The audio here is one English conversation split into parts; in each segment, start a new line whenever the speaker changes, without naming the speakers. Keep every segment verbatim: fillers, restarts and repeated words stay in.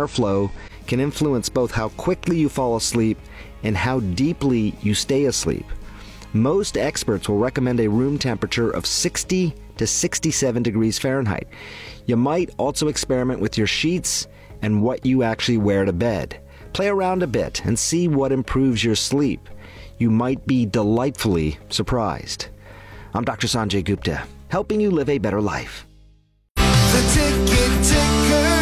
airflow can influence both how quickly you fall asleep and how deeply you stay asleep. Most experts will recommend a room temperature of sixty to sixty-seven degrees Fahrenheit. You might also experiment with your sheets and what you actually wear to bed. Play around a bit and see what improves your sleep. You might be delightfully surprised. I'm Doctor Sanjay Gupta, helping you live a better life.
The Ticket Ticker.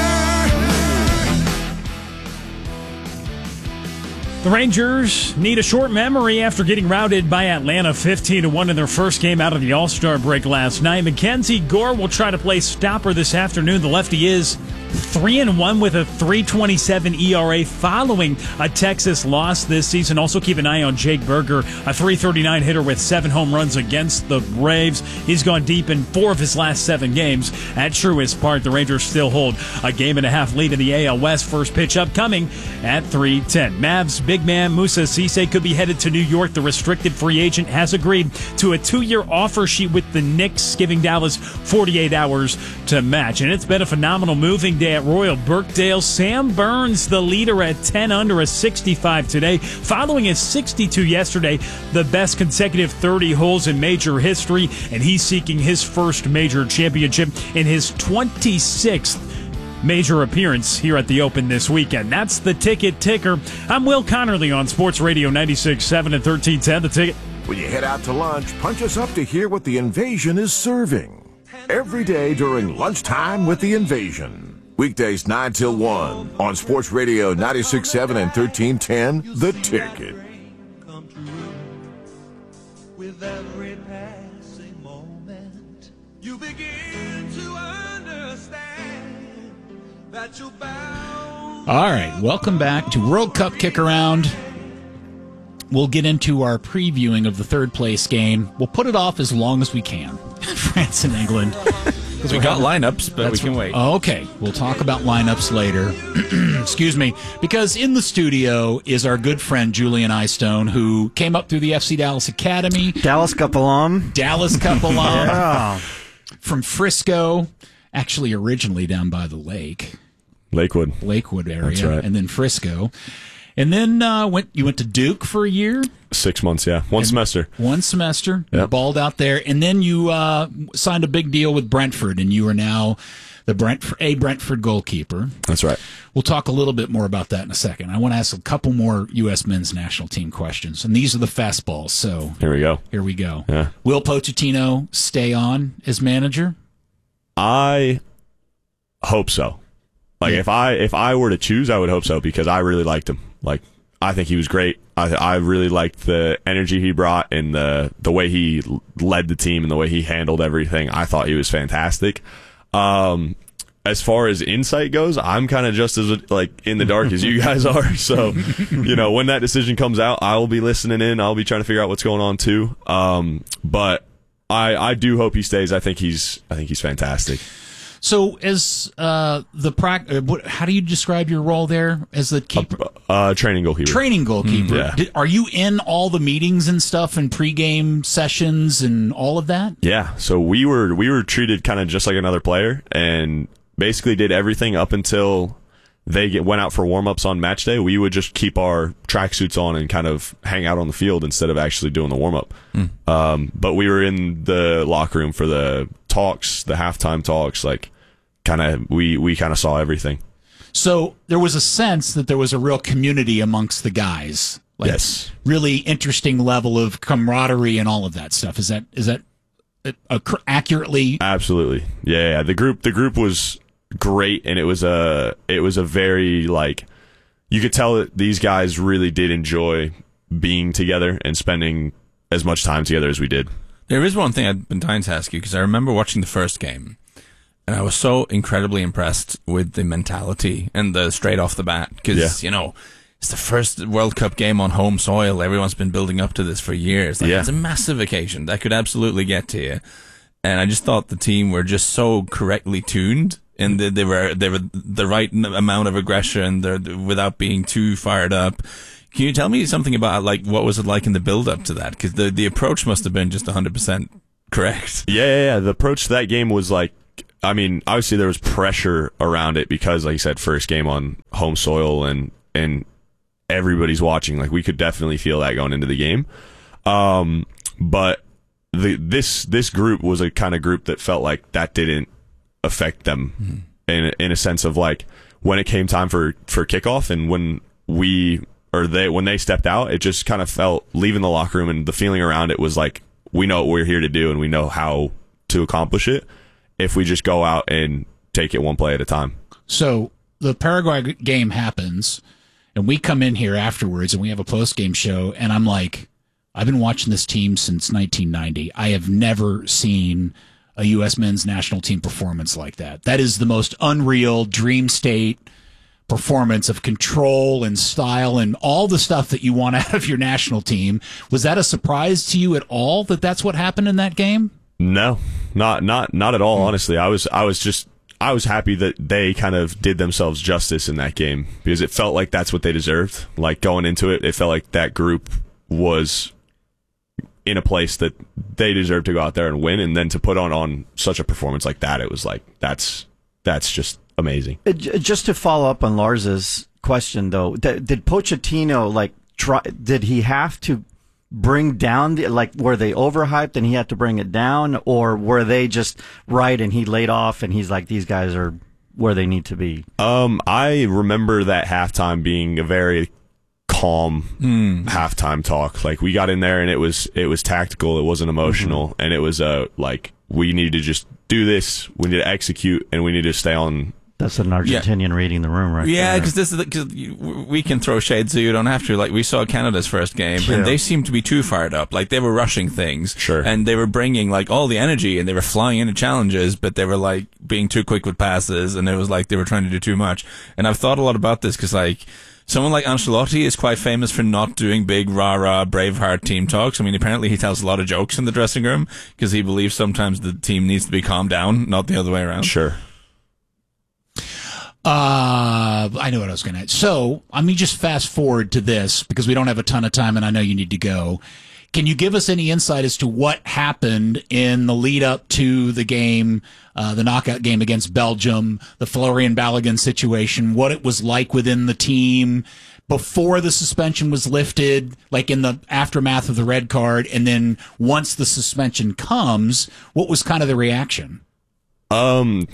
The Rangers need a short memory after getting routed by Atlanta fifteen to one in their first game out of the All-Star break last night. Mackenzie Gore will try to play stopper this afternoon. The lefty is three and one with a three twenty-seven E R A following a Texas loss this season. Also keep an eye on Jake Berger, a three thirty-nine hitter with seven home runs against the Braves. He's gone deep in four of his last seven games. At Truist Park, the Rangers still hold a game and a half lead in the A L West. First pitch upcoming at three ten. Mavs big man Musa Cisse could be headed to New York. The restricted free agent has agreed to a two-year offer sheet with the Knicks, giving Dallas forty-eight hours to match. And it's been a phenomenal moving day at Royal Birkdale. Sam Burns, the leader at ten under, a sixty-five today, following his sixty-two yesterday, the best consecutive thirty holes in major history, and he's seeking his first major championship in his twenty-sixth major appearance here at the Open this weekend. That's the Ticket Ticker. I'm Will Connerly on Sports Radio ninety-six point seven and thirteen ten. The Ticket.
When you head out to lunch, punch us up to hear what the Invasion is serving. Every day during lunchtime with the Invasion. Weekdays nine till one on Sports Radio ninety-six point seven and thirteen ten. The Ticket.
With every passing moment, you begin to understand that you're bound.
All right, welcome back to World Cup Kick Around. We'll get into our previewing of the third place game. We'll put it off as long as we can. France and England.
We got lineups, but we can
what,
wait.
Oh, okay, we'll talk about lineups later. Excuse me. Because in the studio is our good friend Julian Eystone, who came up through the F C Dallas Academy.
Dallas Cup alum.
Dallas Cup alum.
Yeah.
From Frisco, actually originally down by the lake.
Lakewood.
Lakewood area.
That's right.
And then Frisco. And then uh, went you went to Duke for a year?
Six months, yeah. One
and
semester.
One semester. You
Yep.
balled out there. And then you uh, signed a big deal with Brentford, and you are now the Brent a Brentford goalkeeper.
That's right.
We'll talk a little bit more about that in a second. I want to ask a couple more U S men's national team questions, and these are the fastballs. So
Here we go.
here we go.
Yeah.
Will Pochettino stay on as manager?
I hope so. Like
Yeah.
if I if I were to choose, I would hope so because I really liked him. Like I think he was great. I I really liked the energy he brought and the the way he led the team and the way he handled everything. I thought he was fantastic. Um, as far as insight goes, I'm kind of just as like in the dark as you guys are. So, you know, when that decision comes out, I will be listening in. I'll be trying to figure out what's going on too. Um, but I I do hope he stays. I think he's I think he's fantastic.
So, as uh, the prac, uh, what, how do you describe your role there as the keeper?
Uh, uh, training goalkeeper.
Training goalkeeper.
Mm, yeah.
Did, are you in all the meetings and stuff and pregame sessions and all of that?
Yeah. So we were we were treated kind of just like another player, and basically did everything up until they get went out for warm ups on match day. We would just keep our tracksuits on and kind of hang out on the field instead of actually doing the warm up. Mm. Um, but we were in the locker room for the talks, the halftime talks, like. Kind of, we, we kind of saw everything.
So there was a sense that there was a real community amongst the guys. Like
yes.
Really interesting level of camaraderie and all of that stuff. Is that is that a, a, accurately?
Absolutely. Yeah, yeah. The group the group was great, and it was a it was a very like you could tell that these guys really did enjoy being together and spending as much time together as we did.
There is one thing I've been dying to ask you because I remember watching the first game. And I was so incredibly impressed with the mentality and the straight off the bat because, yeah. you know, it's the first World Cup game on home soil. Everyone's been building up to this for years. Like,
yeah.
It's a massive occasion that could absolutely get to you. And I just thought the team were just so correctly tuned and they, they were they were the right amount of aggression without being too fired up. Can you tell me something about, like, what was it like in the build-up to that? Because the, the approach must have been just one hundred percent correct.
Yeah, yeah, yeah. The approach to that game was, like, I mean, obviously there was pressure around it because, like you said, first game on home soil and and everybody's watching. Like, we could definitely feel that going into the game. Um, but the this this group was a kind of group that felt like that didn't affect them mm-hmm. in in a sense of, like, when it came time for for kickoff and when we or they when they stepped out, it just kind of felt leaving the locker room, and the feeling around it was like, we know what we're here to do and we know how to accomplish it if we just go out and take it one play at a time.
So the Paraguay game happens, and we come in here afterwards, and we have a post-game show, and I'm like, I've been watching this team since nineteen ninety. I have never seen a U S men's national team performance like that. That is the most unreal, dream state performance of control and style and all the stuff that you want out of your national team. Was that a surprise to you at all that that's what happened in that game?
No, not not not at all. Mm. Honestly, I was I was just I was happy that they kind of did themselves justice in that game because it felt like that's what they deserved. Like, going into it, it felt like that group was in a place that they deserved to go out there and win, and then to put on on such a performance like that, it was like that's that's just amazing.
Just to follow up on Lars's question, though, did, did Pochettino like try? Did he have to bring down the, like, were they overhyped and he had to bring it down, or were they just right and he laid off and he's like, these guys are where they need to be?
Um, I remember that halftime being a very calm mm. halftime talk. Like, we got in there and it was it was tactical, it wasn't emotional, mm-hmm. and it was uh like, we need to just do this, we need to execute, and we need to stay on.
That's an Argentinian yeah. reading the room, right?
Yeah, because this is because we can throw shade, so you don't have to. Like, we saw Canada's first game, yeah. and they seemed to be too fired up. Like, they were rushing things,
sure,
and they were bringing like all the energy, and they were flying into challenges, but they were like being too quick with passes, and it was like they were trying to do too much. And I've thought a lot about this because, like, someone like Ancelotti is quite famous for not doing big rah-rah Braveheart team talks. I mean, apparently he tells a lot of jokes in the dressing room because he believes sometimes the team needs to be calmed down, not the other way around.
Sure.
Uh, I know what I was going to. So let me just fast forward to this because we don't have a ton of time, and I know you need to go. Can you give us any insight as to what happened in the lead up to the game, uh, the knockout game against Belgium, the Florian Balogun situation, what it was like within the team before the suspension was lifted, like in the aftermath of the red card, and then once the suspension comes, what was kind of the reaction?
Um,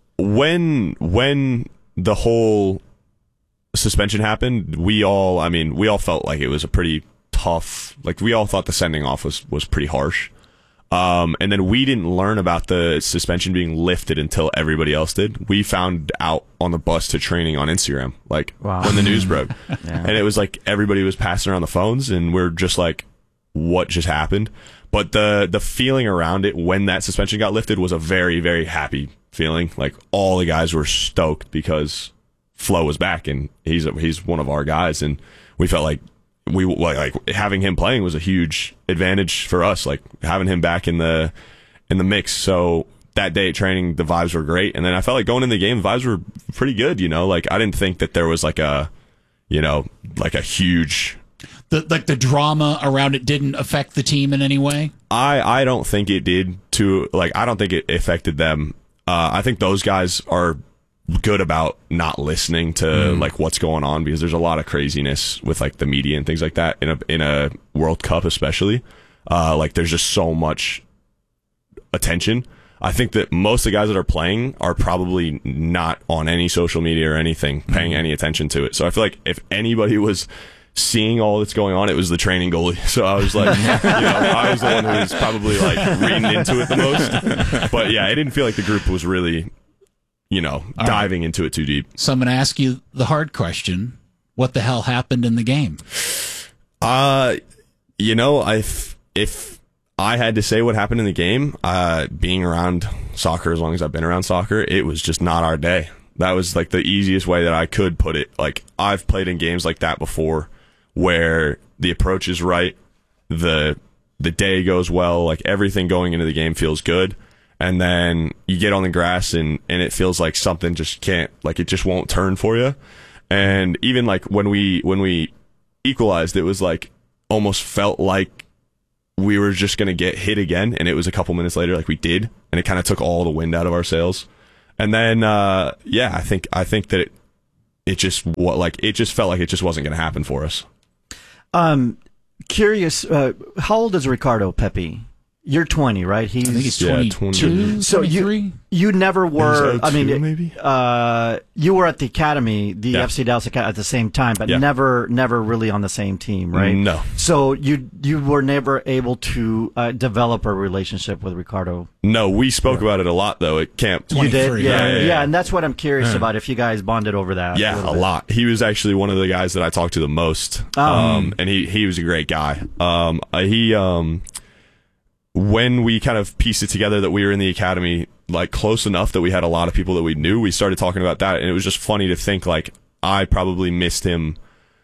when when the whole suspension happened, we all, I mean, we all felt like it was a pretty tough, like, we all thought the sending off was, was pretty harsh. Um, and then we didn't learn about the suspension being lifted until everybody else did. We found out on the bus to training on Instagram, like, wow. when the news broke. yeah. And it was like everybody was passing around the phones, and we're just like, what just happened? But the the feeling around it when that suspension got lifted was a very, very happy feeling. Like, all the guys were stoked because Flo was back, and he's a, he's one of our guys, and we felt like we like, like having him playing was a huge advantage for us. Like, having him back in the in the mix. So that day at training, the vibes were great, and then I felt like going in the game, the vibes were pretty good. You know, like, I didn't think that there was like a, you know, like a huge.
The, like the drama around it didn't affect the team in any way?
I, I don't think it did to, like, I don't think it affected them. Uh, I think those guys are good about not listening to mm. like what's going on, because there's a lot of craziness with like the media and things like that in a, in a World Cup, especially. Uh, like, there's just so much attention. I think that most of the guys that are playing are probably not on any social media or anything, paying mm. any attention to it. So I feel like if anybody was seeing all that's going on, it was the training goalie. So I was like, you know, I was the one who was probably like reading into it the most. But yeah, it didn't feel like the group was really, you know, all diving right. into it too deep.
So I'm going to ask you the hard question. What the hell happened in the game?
Uh, you know, I if I had to say what happened in the game, uh, being around soccer as long as I've been around soccer, it was just not our day. That was like the easiest way that I could put it. Like, I've played in games like that before, where the approach is right, the the day goes well, like everything going into the game feels good, and then you get on the grass and, and it feels like something just can't, like it just won't turn for you. And even like when we when we equalized, it was like almost felt like we were just going to get hit again, and it was a couple minutes later like we did, and it kind of took all the wind out of our sails. And then, uh, yeah, I think I think that it, it just what like it just felt like it just wasn't going to happen for us.
Um, curious, uh, how old is Ricardo Pepi? You're twenty, right? He's
I think he's
Yeah,
twenty-two,
twenty.
so you
twenty-three?
you never were. I mean,
oh two, maybe?
uh, you were at the academy, the
Yeah.
F C Dallas Academy, at the same time, but
Yeah.
never, never really on the same team, right?
No.
So you you were never able to uh, develop a relationship with Ricardo.
No, we spoke about it a lot though at camp.
You did,
twenty-three.
yeah,
Yeah,
yeah,
yeah, yeah.
and that's what I'm curious about. If you guys bonded over that,
Yeah,
little
a
bit.
lot. He was actually one of the guys that I talked to the most.
Oh.
Um, and he, he was a great guy. Um, uh, he, um, when we kind of pieced it together that we were in the academy, like close enough that we had a lot of people that we knew, we started talking about that. And it was just funny to think like I probably missed him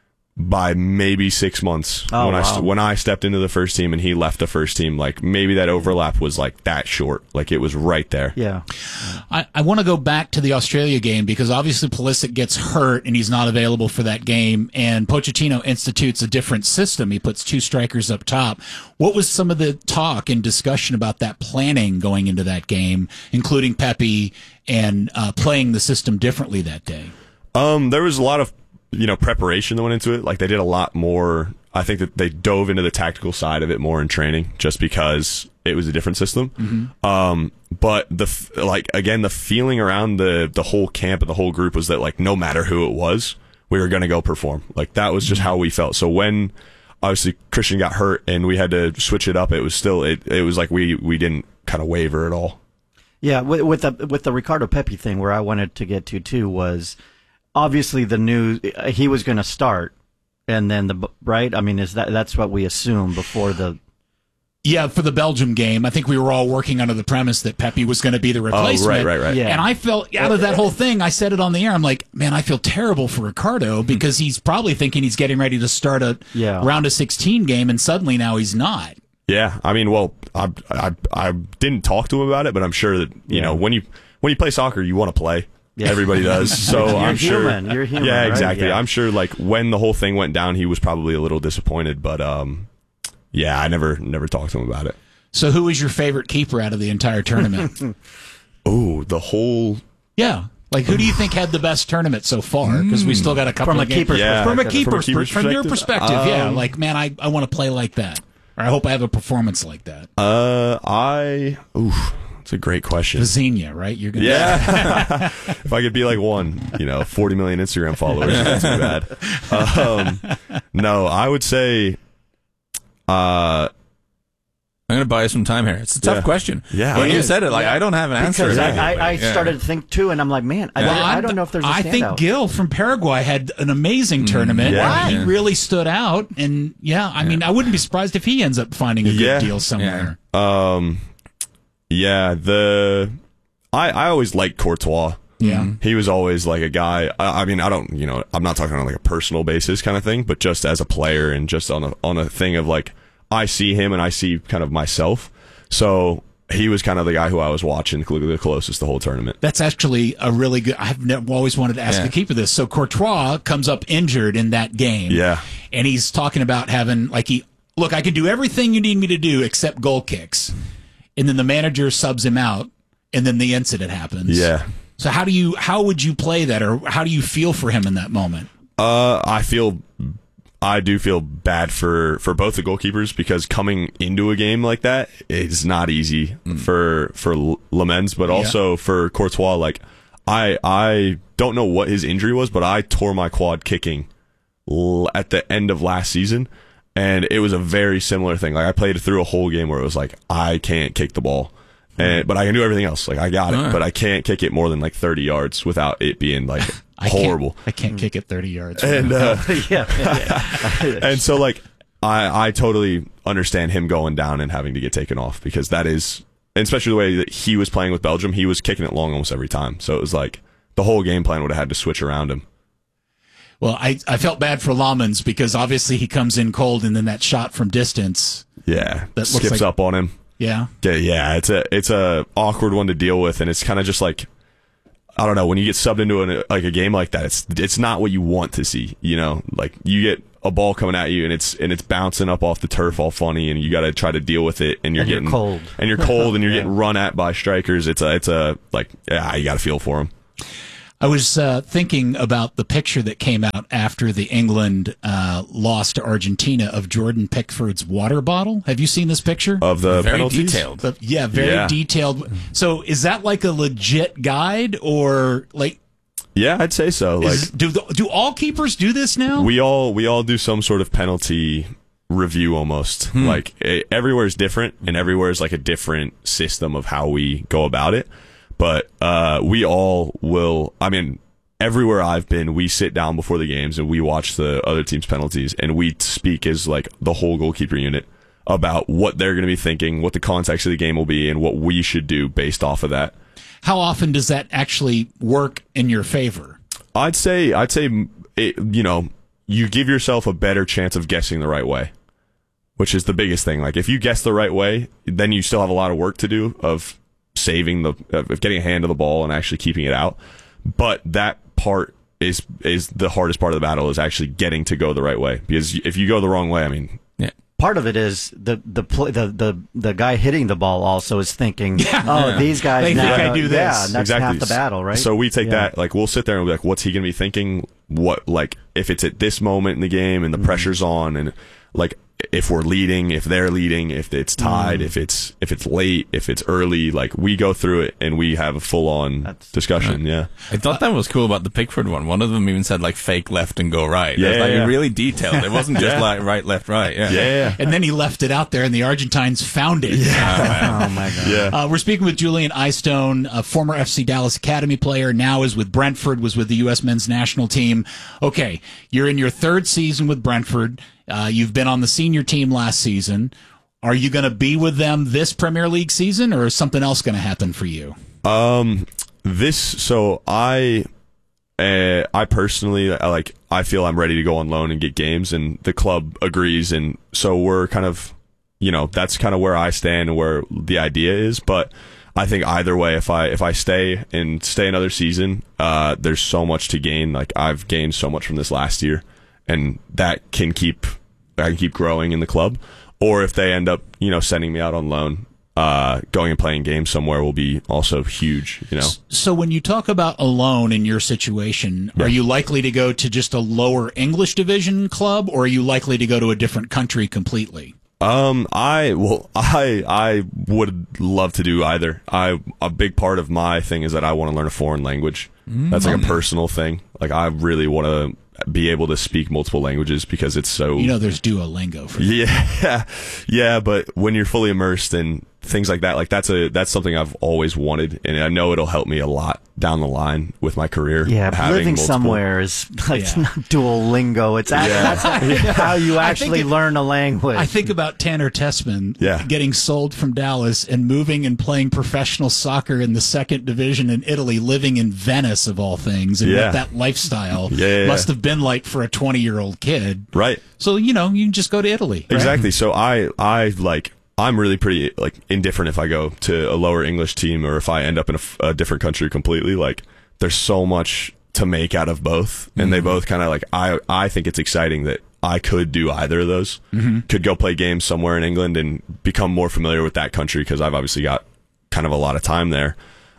by maybe six months
Oh,
when I
wow.
st- when I stepped into the first team and he left the first team. Like maybe that overlap was like that short, like it was right there.
Yeah.
I, I want to go back to the Australia game because obviously Pulisic gets hurt and he's not available for that game, and Pochettino institutes a different system. He puts two strikers up top. What was some of the talk and discussion about that planning going into that game, including Pepe and uh, playing the system differently that day?
Um, there was a lot of, you know, preparation that went into it. Like they did a lot more. I think that they dove into the tactical side of it more in training, just because it was a different system.
Mm-hmm.
Um, but the f- like again, the feeling around the the whole camp and the whole group was that like no matter who it was, we were going to go perform. Like that was just
Mm-hmm.
how we felt. So when obviously Christian got hurt and we had to switch it up, it was still it it was like we we didn't kind of waver at all.
Yeah, with, with the with the Ricardo Pepi thing, where I wanted to get to too was obviously the news he was going to start, and then the right. I mean, is that that's what we assumed before the.
Yeah, for the Belgium game, I think we were all working under the premise that Pepe was going to be the replacement.
Oh, right, right, right.
Yeah.
And I felt out of that whole thing, I said it on the air. I'm like, man, I feel terrible for Ricardo because he's probably thinking he's getting ready to start a
Yeah.
round of sixteen game, and suddenly now he's not.
Yeah, I mean, well, I, I I didn't talk to him about it, but I'm sure that you
Yeah.
know when you when you play soccer, you want to play.
Yeah.
Everybody does. So
You're
I'm sure.
human. You're human,
Yeah,
right?
exactly.
Yeah.
I'm sure. Like when the whole thing went down, he was probably a little disappointed, but um, yeah, I never never talked to him about it.
So who was your favorite keeper out of the entire tournament?
Oh, the whole.
Yeah. Like, who do you think had the best tournament so far? Because we still got a couple
From
of
a
games.
keeper's
Yeah.
From a
perspective.
keeper's,
From a keeper's
per- from your
perspective?
perspective, yeah.
Um,
Like, man, I, I want to play like that. Or I hope I have a performance like that.
Uh, I. Oof, that's a great question.
Xenia, right? You're gonna
Yeah. If I could be like one, you know, forty million Instagram followers, not too bad. Um, no, I would say. Uh,
I'm going to buy you some time here. It's a tough
Yeah.
question.
Yeah,
When
it
you
is.
said it, like, I don't have an answer.
Because
to
I,
that.
I, I
Yeah.
started to think too, and I'm like, man, I,
Well,
don't, I
I'm-
don't know if there's a
I think
standout.
Gil from Paraguay had an amazing tournament.
yeah.
He
Yeah.
really stood out, and yeah, I mean, I wouldn't be surprised if he ends up finding a good
Yeah.
deal somewhere.
Um, yeah, the I I always liked Courtois.
Yeah.
He was always like a guy. I, I mean, I don't, you know, I'm not talking on like a personal basis kind of thing, but just as a player and just on a on a thing of like, I see him and I see kind of myself. So he was kind of the guy who I was watching the closest the whole tournament.
That's actually a really good. I've never, always wanted to ask
Yeah.
the keeper this. So Courtois comes up injured in that game.
Yeah.
And he's talking about having, like, he, look, I can do everything you need me to do except goal kicks. And then the manager subs him out, and then the incident happens.
Yeah.
So how do you, how would you play that, or how do you feel for him in that moment?
Uh, I feel, I do feel bad for, for both the goalkeepers because coming into a game like that is not easy for for Lamens, but also for Courtois. Like, I I don't know what his injury was, but I tore my quad kicking l- at the end of last season, and it was a very similar thing. Like I played through a whole game where it was like I can't kick the ball. And, but I can do everything else. Like I got it,
Alright.
but I can't kick it more than like thirty yards without it being like
I can't-
horrible.
I can't kick it thirty yards.
And uh,
yeah, yeah.
and so like I I totally understand him going down and having to get taken off because that is, and especially the way that he was playing with Belgium, he was kicking it long almost every time. So it was like the whole game plan would have had to switch around him.
Well, I, I felt bad for Lamens because obviously he comes in cold, and then that shot from distance.
Yeah,
That looks
skips
like-
up on him.
Yeah.
Yeah, yeah, it's a it's a awkward one to deal with, and it's kind of just like I don't know when you get subbed into an, like a game like that. It's it's not what you want to see. You know, like you get a ball coming at you and it's and it's bouncing up off the turf all funny, and you got to try to deal with it, and you're
And you're
getting
cold.
and you're cold, and you're
Yeah.
getting run at by strikers. It's a it's a like yeah, you got to feel for them.
I was uh, thinking about the picture that came out after the England uh, loss to Argentina of Jordan Pickford's water bottle. Have you seen this picture?
Of the
Very
penalties?
detailed.
The- yeah, very
Yeah.
detailed. So is that like a legit guide, or like
Yeah, I'd say so. Like
is, do the, do all keepers do this now?
we all we all do some sort of penalty review almost.
Hmm.
Like eh, everywhere is different, and everywhere is like a different system of how we go about it. But uh, we all will. I mean, everywhere I've been, we sit down before the games and we watch the other team's penalties, and we speak as like the whole goalkeeper unit about what they're going to be thinking, what the context of the game will be, and what we should do based off of that.
How often does that actually work in your favor?
I'd say, I'd say, it, you know, you give yourself a better chance of guessing the right way, which is the biggest thing. Like if you guess the right way, then you still have a lot of work to do of saving the, of getting a hand of the ball and actually keeping it out. But that part is is the hardest part of the battle, is actually getting to go the right way. Because if you go the wrong way, I mean,
Part of it is the the pl- the the the guy hitting the ball also is thinking, oh, these guys
They
now,
think I do this.
yeah, that's
exactly.
half the battle, right?
So we take
Yeah.
that, like we'll sit there and we'll be like, what's he going to be thinking? What, like, if it's at this moment in the game and the
Mm-hmm.
pressure's on, and like if we're leading, if they're leading, if it's tied,
Mm.
if it's if it's late, if it's early, like we go through it and we have a full on
That's-
discussion. Yeah.
I thought that was cool about the Pickford one. One of them even said like fake left and go right. It was,
Yeah,
like
yeah.
really detailed. It wasn't just
Yeah.
like right, left, right. Yeah.
Yeah.
And then he left it out there, and the Argentines found it.
Oh my god.
Yeah.
Uh, we're speaking with Julian Eystone, a former F C Dallas Academy player, now is with Brentford, was with the U S men's national team. Okay, you're in your third season with Brentford. Uh, you've been on the senior team last season. Are you going to be with them this Premier League season, or is something else going to happen for you?
Um, this, so I, uh, I personally, I like, I feel I'm ready to go on loan and get games, and the club agrees. And so we're kind of, you know, that's kind of where I stand and where the idea is. But I think either way, if I, if I stay and stay another season, uh, there's so much to gain. Like I've gained so much from this last year, and that can keep, I can keep growing in the club. Or if they end up, you know, sending me out on loan, uh, going and playing games somewhere will be also huge, you know.
So when you talk about a loan in your situation,
Yeah.
are you likely to go to just a lower English division club, or are you likely to go to a different country completely?
Um, I well, I I would love to do either. I a big part of my thing is that I want to learn a foreign language. That's like a personal thing. Like I really want to be able to speak multiple languages because it's so.
You know, there's Duolingo for that.
Yeah, yeah, but when you're fully immersed in things like that, like that's a that's something I've always wanted, and I know it'll help me a lot down the line with my career.
Yeah, but
having
living
multiple-
somewhere is like it's
Yeah.
not Duolingo. It's act-
Yeah.
that's how you
I
actually
think it-
learn a language.
I think about Tanner Tessman
Yeah.
getting sold from Dallas and moving and playing professional soccer in the second division in Italy, living in Venice of all things, and
Yeah.
what that lifestyle
Yeah, yeah,
must
yeah.
have been like for a twenty-year-old kid.
Right.
So, you know, you can just go to Italy. right?
Exactly. So I, I like, I'm really pretty like indifferent if I go to a lower English team or if I end up in a, f- a different country completely. Like, there's so much to make out of both, and they both kind of like. I, I think it's exciting that I could do either of those. Mm-hmm. Could go play games somewhere in England and become more familiar with that country because I've obviously got kind of a lot of time there.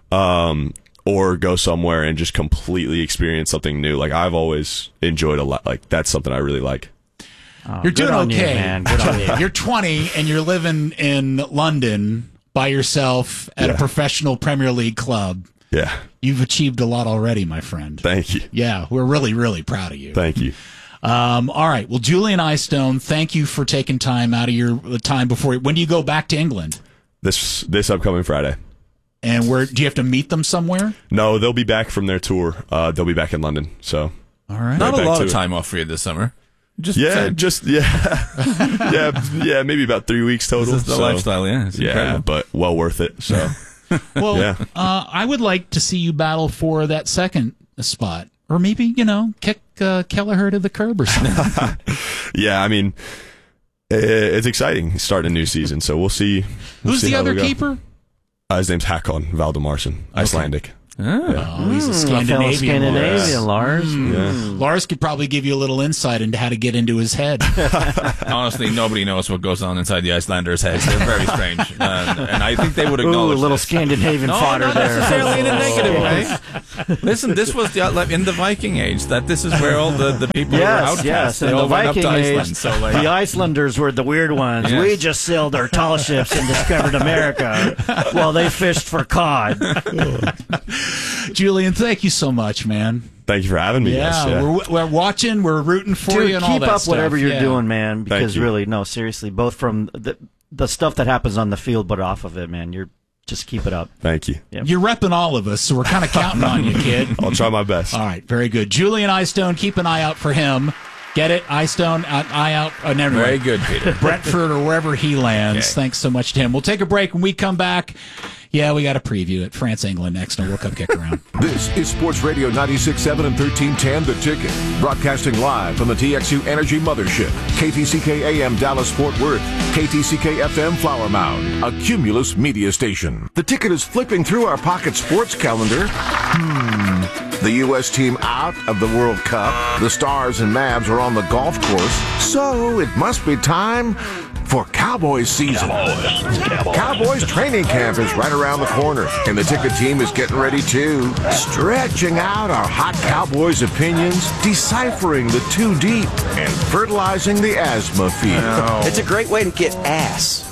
Um, or go somewhere and just completely experience something new. Like I've always enjoyed a lot. Like that's something I really like.
Oh,
You're
good
doing
on you,
okay.
man. Good on you.
You're twenty and you're living in London by yourself at a
Yeah.
professional Premier League club.
Yeah.
You've achieved a lot already, my friend.
Thank you.
Yeah, we're really, really proud of you.
Thank you.
Um, all right. Well, Julian Eystone, thank you for taking time out of your time before. When do you go back to England?
This this upcoming Friday.
And where do you have to meet them somewhere?
No, they'll be back from their tour. Uh, they'll be back in London. So
All right.
Not
Right
a
back
lot
to
of
it.
time off for you this summer. Just
yeah,
saying.
just yeah, yeah, yeah. Maybe about three weeks total.
This is the
so,
lifestyle, yeah. It's
yeah,
incredible.
but well worth it. So
Well,
Yeah.
uh, I would like to see you battle for that second spot, or maybe you know kick uh, Kelleher to the curb or something.
yeah, I mean, i- it's exciting starting a new season. So we'll see. we'll
Who's
see
the
how
other
we go.
keeper?
Uh, his name's Hakon Valdemarsson, Icelandic.
Oh, he's a
Mm,
Scandinavian.
fellow Scandinavian,
Lars.
Lars.
Mm.
Yeah.
Lars could probably give you a little insight into how to get into his head.
Honestly, nobody knows what goes on inside the Icelanders' heads. They're very strange, uh, and I think they would
Ooh, a
acknowledge
little
this.
Scandinavian
No,
fodder
not
there.
necessarily in a negative way. Listen, this was the, like, in the Viking age. That this is where all the, the people who were
Yes,
outcasts.
yes.
They
In the
all went up
Viking
to Iceland.
age,
So like,
the Icelanders were the weird ones.
Yes.
We just sailed our tall ships and discovered America while they fished for cod.
Julian, thank you so much, man.
Thank you for having me.
Yeah,
guys. yeah.
We're, we're watching, we're rooting for
Dude,
you and
keep
all that
up
stuff.
whatever you're
Yeah.
doing, man, because
you.
really, no, seriously, both from the, the stuff that happens on the field but off of it, man, you're just keep it up.
Thank you.
Yep.
You're repping all of us, so we're kind of counting on you, kid.
I'll try my best.
All right, very good. Julian Eyestone, keep an eye out for him. Get it? Eyestone, uh, eye out. Uh, never
very
mind.
good, Peter.
Brentford or wherever he lands.
Okay.
Thanks so much to him. We'll take a break. When we come back, yeah, we got to preview it. France, England next on World Cup Kick Around.
This is Sports Radio ninety-six point seven and thirteen ten The Ticket. Broadcasting live from the T X U Energy Mothership. K T C K A M Dallas Fort Worth. K T C K F M Flower Mound. A Cumulus media station. The Ticket is flipping through our pocket sports calendar. Hmm. The U S team out of the World Cup. The Stars and Mavs are on the golf course. So it must be time for Cowboys season. Cowboys. Cowboys training camp is right around the corner, and the Ticket team is getting ready too. Stretching out our hot Cowboys opinions, deciphering the too deep, and fertilizing the asthma field.
It's a great way to get ass.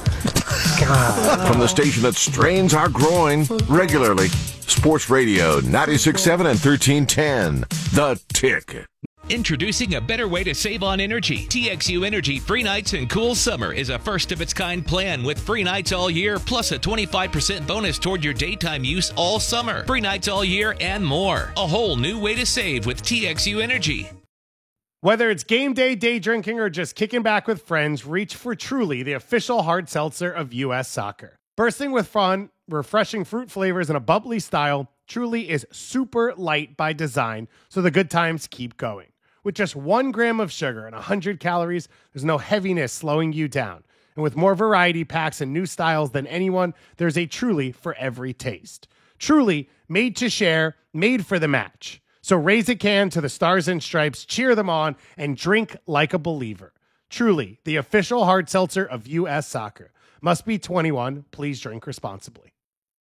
From the station that strains our groin regularly, Sports Radio ninety-six point seven and thirteen ten The Ticket.
Introducing a better way to save on energy. T X U Energy Free Nights and Cool Summer is a first-of-its-kind plan with free nights all year, plus a twenty-five percent bonus toward your daytime use all summer. Free nights all year and more. A whole new way to save with T X U Energy.
Whether it's game day, day drinking, or just kicking back with friends, reach for Truly, the official hard seltzer of U S Soccer. Bursting with fun, refreshing fruit flavors, and a bubbly style, Truly is super light by design, so the good times keep going. With just one gram of sugar and one hundred calories, there's no heaviness slowing you down. And with more variety packs and new styles than anyone, there's a Truly for every taste. Truly, made to share, made for the match. So raise a can to the Stars and Stripes, cheer them on, and drink like a believer. Truly, the official hard seltzer of U S Soccer. Must be twenty-one. Please drink responsibly.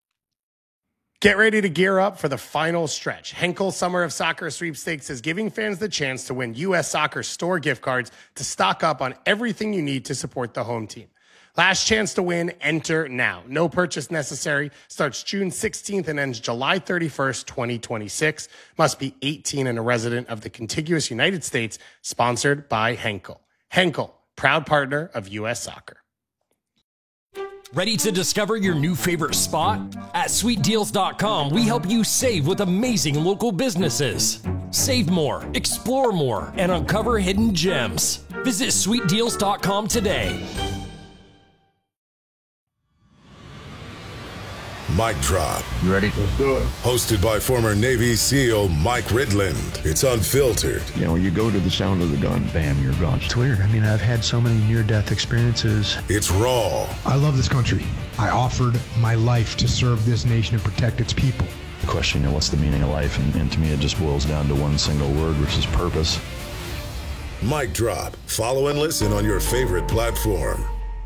Get ready to gear up for the final stretch. Henkel Summer of Soccer Sweepstakes is giving fans the chance to win U S Soccer store gift cards to stock up on everything you need to support the home team. Last chance to win, enter now. No purchase necessary. Starts June sixteenth and ends July thirty-first, twenty twenty-six. Must be eighteen and a resident of the contiguous United States. Sponsored by Henkel. Henkel, proud partner of U S Soccer.
Ready to discover your new favorite spot? At sweet deals dot com, we help you save with amazing local businesses. Save more, explore more, and uncover hidden gems. Visit sweet deals dot com today.
Mic Drop.
You ready? Let's do it.
Hosted by former Navy SEAL Mike Ridland. It's unfiltered.
You know, you go to the sound of the gun, bam, you're gone.
It's weird. I mean, I've had so many near-death experiences.
It's raw.
I love this country. I offered my life to serve this nation and protect its people.
The question, you know, what's the meaning of life? And, and to me, it just boils down to one single word, which is purpose.
Mic Drop. Follow and listen on your favorite platform.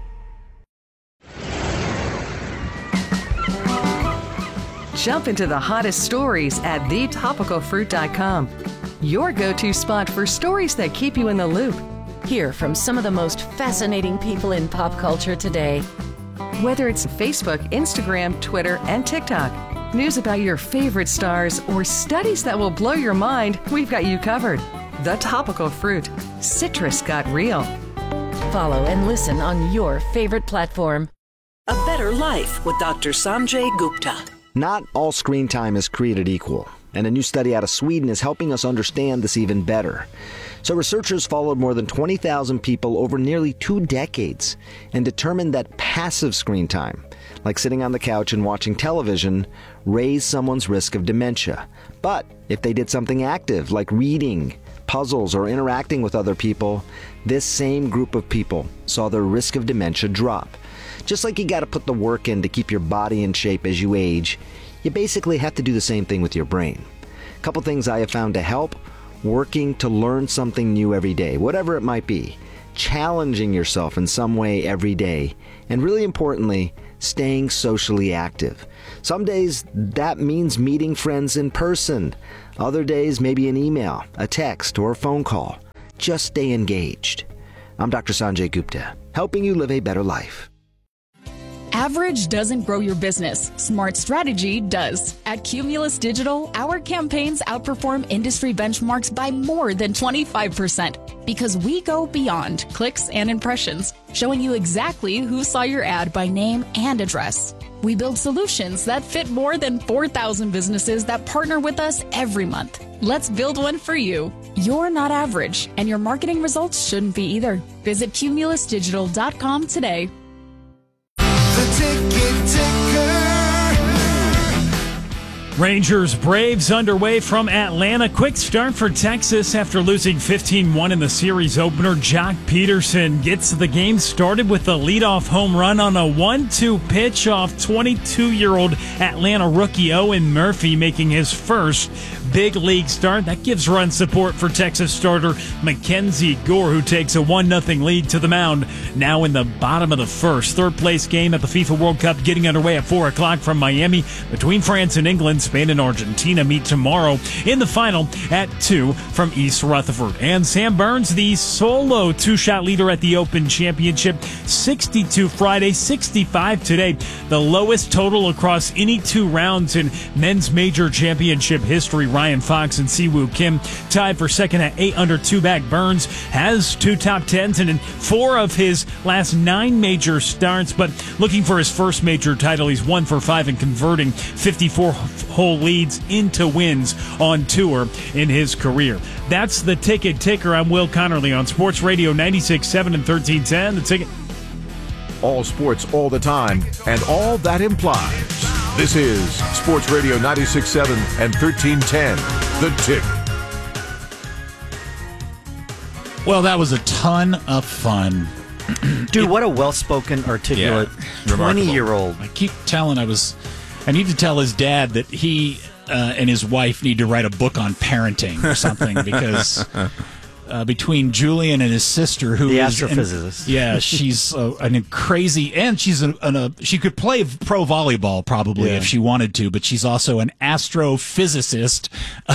Jump into the hottest stories at the topical fruit dot com. Your go-to spot for stories that keep you in the loop.
Hear from some of the most fascinating people in pop culture today.
Whether it's Facebook, Instagram, Twitter, and TikTok, news about your favorite stars, or studies that will blow your mind, we've got you covered. The Topical Fruit. Citrus got real.
Follow and listen on your favorite platform.
A Better Life with Doctor Sanjay Gupta.
Not all screen time is created equal, and a new study out of Sweden is helping us understand this even better. So researchers followed more than twenty thousand people over nearly two decades and determined that passive screen time, like sitting on the couch and watching television, raised someone's risk of dementia. But if they did something active, like reading, puzzles, or interacting with other people, this same group of people saw their risk of dementia drop. Just like you got to put the work in to keep your body in shape as you age, you basically have to do the same thing with your brain. A couple things I have found to help: working to learn something new every day, whatever it might be, challenging yourself in some way every day, and really importantly, staying socially active. Some days that means meeting friends in person. Other days, maybe an email, a text, or a phone call. Just stay engaged. I'm Doctor Sanjay Gupta, helping you live a better life.
Average doesn't grow your business. Smart strategy does. At Cumulus Digital, our campaigns outperform industry benchmarks by more than twenty-five percent because we go beyond clicks and impressions, showing you exactly who saw your ad by name and address. We build solutions that fit more than four thousand businesses that partner with us every month. Let's build one for you. You're not average, and your marketing results shouldn't be either. Visit cumulus digital dot com today.
Rangers Braves underway from Atlanta. Quick start for Texas after losing fifteen one in the series opener. Jock Peterson gets the game started with a leadoff home run on a one two pitch off twenty-two-year-old Atlanta rookie Owen Murphy, making his first big league start. That gives run support for Texas starter Mackenzie Gore, who takes a one nothing lead to the mound. Now in the bottom of the first, third place game at the FIFA World Cup getting underway at four o'clock from Miami between France and England. Spain and Argentina meet tomorrow in the final at two from East Rutherford. And Sam Burns, the solo two-shot leader at the Open Championship, sixty-two Friday, sixty-five today. The lowest total across any two rounds in men's major championship history. Ryan Fox and Siwoo Kim tied for second at eight under two back. Burns has two top tens and in four of his last nine major starts, but looking for his first major title. He's one for five and converting fifty-four hole leads into wins on tour in his career. That's the Ticket Ticker. I'm Will Connerly on Sports Radio ninety-six point seven and thirteen ten. The Ticket.
All sports, all the time, and all that implies. This is Sports Radio ninety-six point seven and thirteen ten. The Ticket.
Well, that was a ton of fun.
Dude, what a well-spoken, articulate twenty-year-old.
I keep telling I was... I need to tell his dad that he uh, and his wife need to write a book on parenting or something because uh, between Julian and his sister, who
the
is
astrophysicist,
an, yeah, she's uh, an crazy, and she's an, an, a she could play pro volleyball probably yeah. if she wanted to, but she's also an astrophysicist.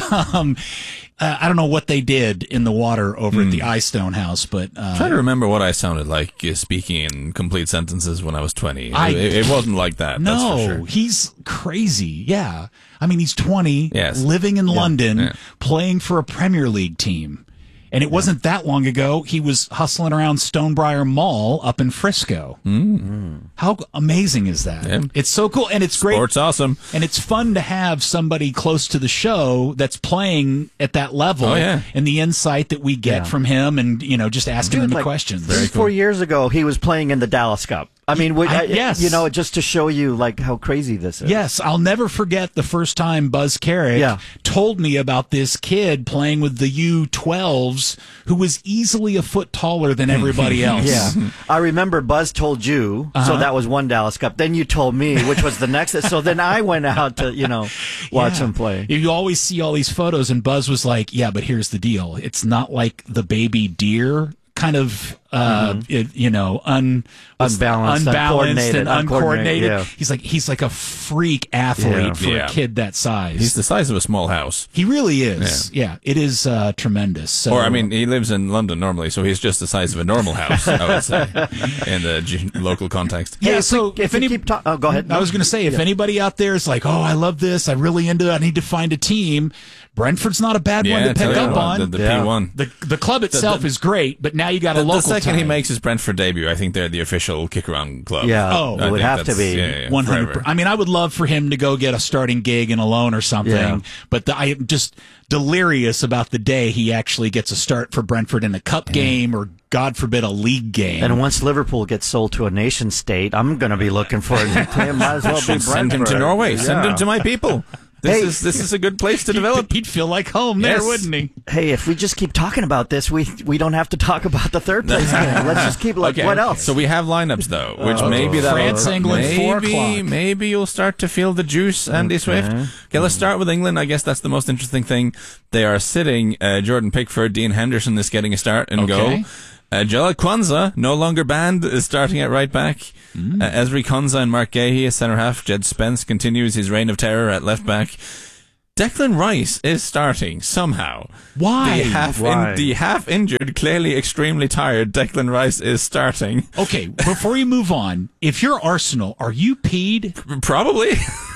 Um, Uh, I don't know what they did in the water over mm. at the iStone house, but... Uh,
I'm trying to remember what I sounded like uh, speaking in complete sentences when I was twenty. I, it, it wasn't like that,
no,
that's for sure.
He's crazy, yeah. I mean, he's twenty,
yes.
living in
yeah.
London,
yeah.
playing for a Premier League team. And it yeah. wasn't that long ago, he was hustling around Stonebriar Mall up in Frisco.
Mm.
How amazing is that? Yeah. It's so cool, and it's great.
Sports awesome.
And it's fun to have somebody close to the show that's playing at that level,
oh, yeah.
and the insight that we get yeah. from him, and, you know, just asking
Dude,
him the
like
questions.
Three,
Very
four
cool.
years ago, he was playing in the Dallas Cup. I mean, we,
I,
I,
yes.
you know, just to show you like how crazy this is.
Yes, I'll never forget the first time Buzz Carrick
yeah.
told me about this kid playing with the U twelves who was easily a foot taller than everybody else.
Yeah, I remember Buzz told you, uh-huh. so that was one Dallas Cup. Then you told me, which was the next. So then I went out to, you know, watch
yeah.
him play.
You always see all these photos, and Buzz was like, yeah, but here's the deal. It's not like the baby deer kind of, uh, mm-hmm. it, you know, un,
unbalanced,
unbalanced and uncoordinated.
uncoordinated. Yeah.
He's like, he's like a freak athlete
yeah.
for
yeah.
a kid that size.
He's the size of a small house.
He really is. Yeah, yeah it is uh, tremendous. So,
or, I mean, he lives in London normally, so he's just the size of a normal house, I would say, in the g- local context.
Yeah,
hey,
so
if, if any, keep ta- oh, go ahead.
I was going to say, if yeah. anybody out there is like, oh, I love this, I'm really into it, I need to find a team, Brentford's not a bad
yeah,
one to pick up
what,
on.
The, the
yeah.
P one.
The, the club itself the, the, is great, but now you got a
the,
local
The second
tie.
he makes his Brentford debut, I think they're the official kick-around club.
Yeah,
oh,
it would have to be.
Yeah, yeah,
one hundred percent. I mean, I would love for him to go get a starting gig in a loan or something,
yeah.
but the, I am just delirious about the day he actually gets a start for Brentford in a cup yeah. game or, God forbid, a league game.
And once Liverpool gets sold to a nation state, I'm going to be looking for a new team. Might as well be Brentford.
Send him to Norway.
Yeah.
Send him to my people. This
Hey.
is this is a good place to develop.
He'd feel like home there,
Yes.
wouldn't he?
Hey, if we just keep talking about this, we we don't have to talk about the third place game. Let's just keep like
Okay,
what else?
So we have lineups though, which
Oh.
maybe that
France, England,
maybe,
four o'clock.
Maybe you'll start to feel the juice, Andy
Okay.
Swift. Okay, let's start with England. I guess that's the most interesting thing. They are sitting. Uh, Jordan Pickford, Dean Henderson is getting a start and
Okay.
go. Uh, Joel Kwanzaa, no longer banned, is starting at right back.
Mm.
Uh, Ezri Konsa and Mark Gahey as centre half. Jed Spence continues his reign of terror at left back. Declan Rice is starting somehow.
Why?
The half,
Why?
In, the half injured, clearly extremely tired Declan Rice is starting.
Okay, before you move on, if you're Arsenal, are you peed?
Probably.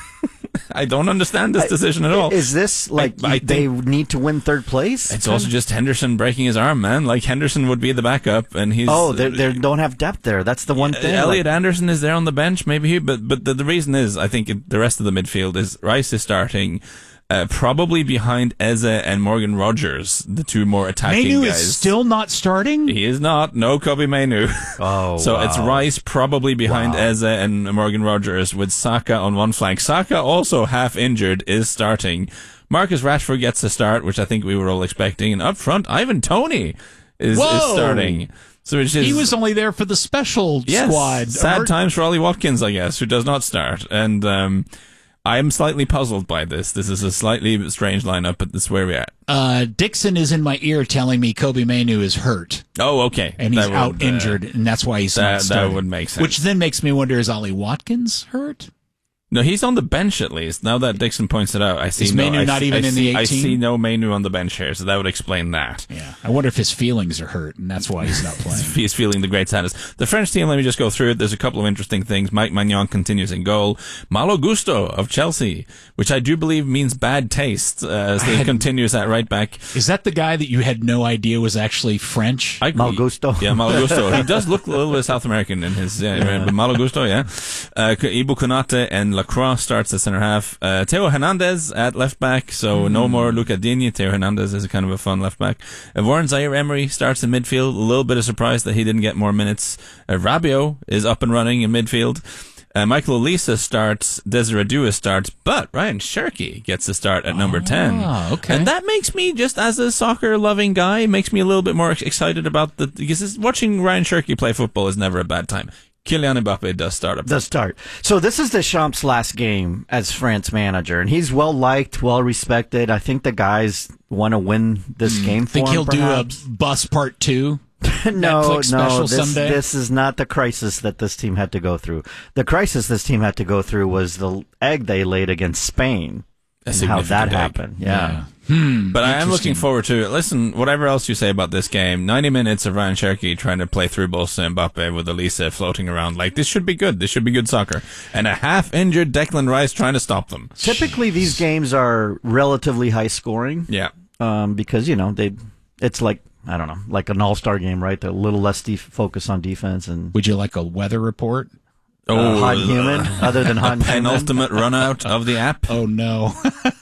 I don't understand this decision at all.
Is this like
I- I
they
think-
need to win third place?
It's also just Henderson breaking his arm, man. Like Henderson would be the backup, and he's
Oh, they they don't have depth there. That's the one
Uh,
thing.
Elliot
like-
Anderson is there on the bench, maybe he, but but the, the reason is, I think it, the rest of the midfield is Rice is starting, uh, probably behind Eze and Morgan Rogers, the two more attacking
Mainu
guys.
is still not starting?
He is not. No Kobe Mainu.
Oh,
So
wow.
it's Rice probably behind
Wow.
Eze and Morgan Rogers with Saka on one flank. Saka, also half injured, is starting. Marcus Rashford gets a start, which I think we were all expecting. And up front, Ivan Toney is, is
Whoa.
starting. So which is,
He was only there for the special
yes,
squad.
sad
Or-
times for Ollie Watkins, I guess, who does not start. And um, I am slightly puzzled by this. This is a slightly strange lineup, but this is where we're at.
Uh, Dixon is in my ear telling me Kobe Mainu is hurt.
Oh, okay.
And he's
That
out
would, uh,
injured, and that's why he's
that-
not
that
starting.
would make sense.
Which then makes me wonder, is Ollie Watkins hurt?
No, he's on the bench at least. Now that Dixon points it out, I see
Is
no,
Mainu
I
not
see-
even
I
in
see,
the
I
eighteen?
see no Mainu on the bench here, so that would explain that.
Yeah. I wonder if his feelings are hurt, and that's why he's not playing.
He's feeling the great sadness. The French team, let me just go through it. There's a couple of interesting things. Mike Magnan continues in goal. Malo Gusto of Chelsea, which I do believe means bad taste, uh, as he
had-
continues at right back.
Is that the guy that you had no idea was actually French?
I,
Mal Gusto.
Yeah, Malo Gusto. He does look a little bit South American in his, yeah, but Malo Gusto, yeah. Uh, Ibu Konate and Lacroix starts at centre half. Uh, Teo Hernandez at left back, so
Hmm.
no more Luca Digne. Teo Hernandez is a kind of a fun left back. Uh, Warren Zaire-Emery starts in midfield. A little bit of surprise that he didn't get more minutes. Uh, Rabiot is up and running in midfield. Uh, Michael Olise starts, Desiree Dua starts, but Ryan Cherky gets the start at number ten.
Ah, okay.
And that makes me, just as a soccer-loving guy, makes me a little bit more ex- excited about the, because this- watching Ryan Cherky play football is never a bad time. Kylian Mbappe does start up.
Does start. So this is Deschamps' last game as France manager, and he's well liked, well respected. I think the guys want to win this game for
Think
him.
he'll
perhaps.
do a bus part two?
no,
Netflix special
no. This,
someday?
this is not the crisis that this team had to go through. The crisis this team had to go through was the egg they laid against Spain
A
and how
significant
that
egg.
happened. Yeah.
Hmm.
But I am
interesting.
looking forward to it. Listen, whatever else you say about this game, ninety minutes of Ryan Cherky trying to play through balls to Mbappe with Elisa floating around. Like, this should be good. This should be good soccer. And a half-injured Declan Rice trying to stop them.
Typically, these games are relatively high scoring.
Yeah.
Um, because you know they, it's like I don't know, like an all-star game, right? They're a little less def- focus on defense and
Would you like a weather report?
uh, hot and humid, other than hot and humid.
Penultimate run out of the app.
Oh, no.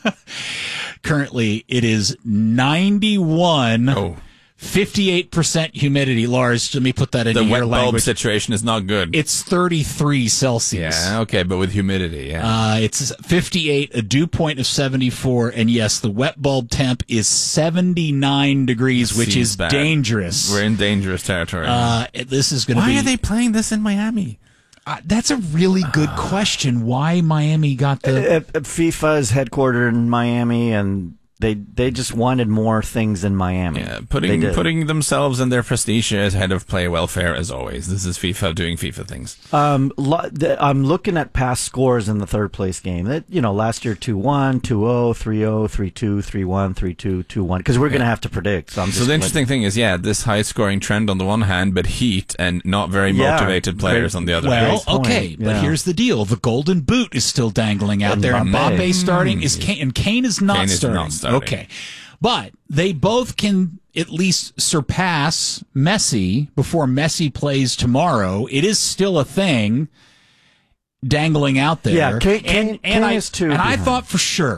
Currently, it is ninety-one,
Oh.
fifty-eight percent humidity. Lars, let me put that into
The
your
wet bulb
language.
situation is not good.
It's thirty-three Celsius.
Yeah, okay, but with humidity, yeah.
Uh, it's fifty-eight, a dew point of seventy-four, and yes, the wet bulb temp is seventy-nine degrees, which
Seems
is
bad.
dangerous.
We're in dangerous territory.
Uh, this is going to
Why
be.
are they playing this in Miami?
Uh, that's a really good question. Why Miami got the?
Uh, uh, FIFA is headquartered in Miami, and they they just wanted more things in Miami.
Yeah,
They
putting
did.
putting themselves and their prestige ahead of player welfare as always. This is FIFA doing FIFA things.
Um, lo- the, I'm looking at past scores in the third place game. That you know, last year two one, two oh, three oh, three two, three one, three two, two one. Because we're going to have to predict. So, I'm
So
just
the interesting thing is, yeah, this high scoring trend on the one hand, but heat and not very
Yeah,
motivated players
great-
on the other.
Well,
Great point,
okay, but
yeah.
here's the deal: the golden boot is still dangling out
And
there, and
Mbappe.
Mbappe starting is Kane, and Kane is not
Kane is
starting.
not starting.
Okay, but they both can at least surpass Messi before Messi plays tomorrow. It is still a thing dangling out there.
Yeah, Kane-
and,
Kane-
and
Kane
I
is two
and I
behind.
thought for sure.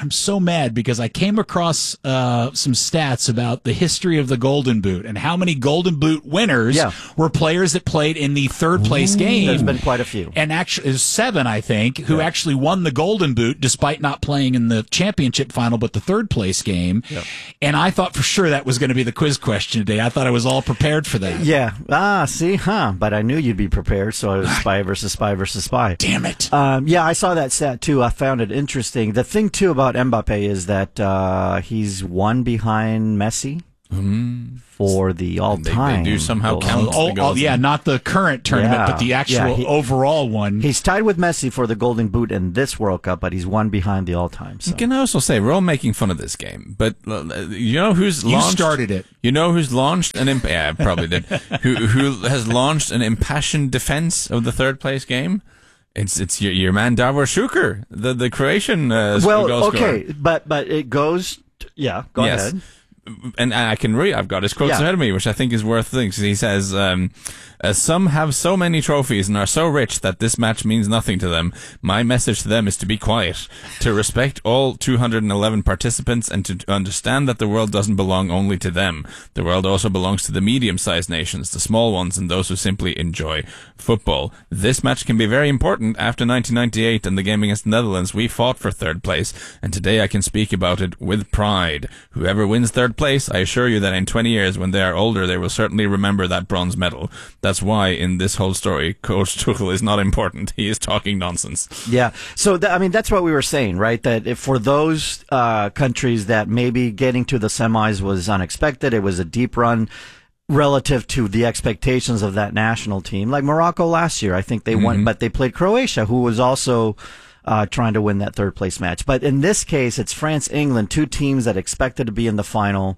I'm so mad because I came across uh, some stats about the history of the Golden Boot and how many Golden Boot winners
Yeah.
were players that played in the third place game.
There's been quite a few.
And actually, there's seven, I think, who
Yeah.
actually won the Golden Boot despite not playing in the championship final, but the third place game.
Yeah.
And I thought for sure that was going to be the quiz question today. I thought I was all prepared for that.
Yeah. Ah, see, huh? But I knew you'd be prepared, so it was spy versus spy versus spy.
Damn it.
Um, yeah, I saw that stat too. I found it interesting. The thing too about Mbappe is that uh, he's one behind Messi
Mm.
for the all-time.
They, they do somehow
goals.
count.
Oh,
the
oh,
goals.
yeah, not the current tournament,
Yeah.
but the actual
Yeah, he-
overall one.
He's tied with Messi for the Golden Boot in this World Cup, but he's one behind the all-time. So.
You can also say we're all making fun of this game, but uh, you know who's
You
launched,
started it.
You know who's launched an imp- yeah, I probably did. who who has launched an impassioned defense of the third place game? It's it's your your man Davor Šuker, the the Croatian uh,
well,
goal
okay,
scorer.
but but it goes. T- yeah, go
Yes.
ahead.
And I can read. I've got his quotes
Yeah.
ahead of me, which I think is worth things. He says, um, uh, "Some have so many trophies and are so rich that this match means nothing to them. My message to them is to be quiet, to respect all two hundred eleven participants, and to understand that the world doesn't belong only to them. The world also belongs to the medium-sized nations, the small ones, and those who simply enjoy football. This match can be very important. After nineteen ninety-eight and the game against the Netherlands, we fought for third place, and today I can speak about it with pride. Whoever wins third place, I assure you that in twenty years, when they are older, they will certainly remember that bronze medal. That's why in this whole story, Coach Tuchel is not important. He is talking nonsense."
Yeah. So, th- I mean, that's what we were saying, right? That if for those uh, countries that maybe getting to the semis was unexpected, it was a deep run relative to the expectations of that national team. Like Morocco last year, I think they won,
Mhm.
but they played Croatia, who was also uh, trying to win that third place match. But in this case, it's France, England, two teams that expected to be in the final.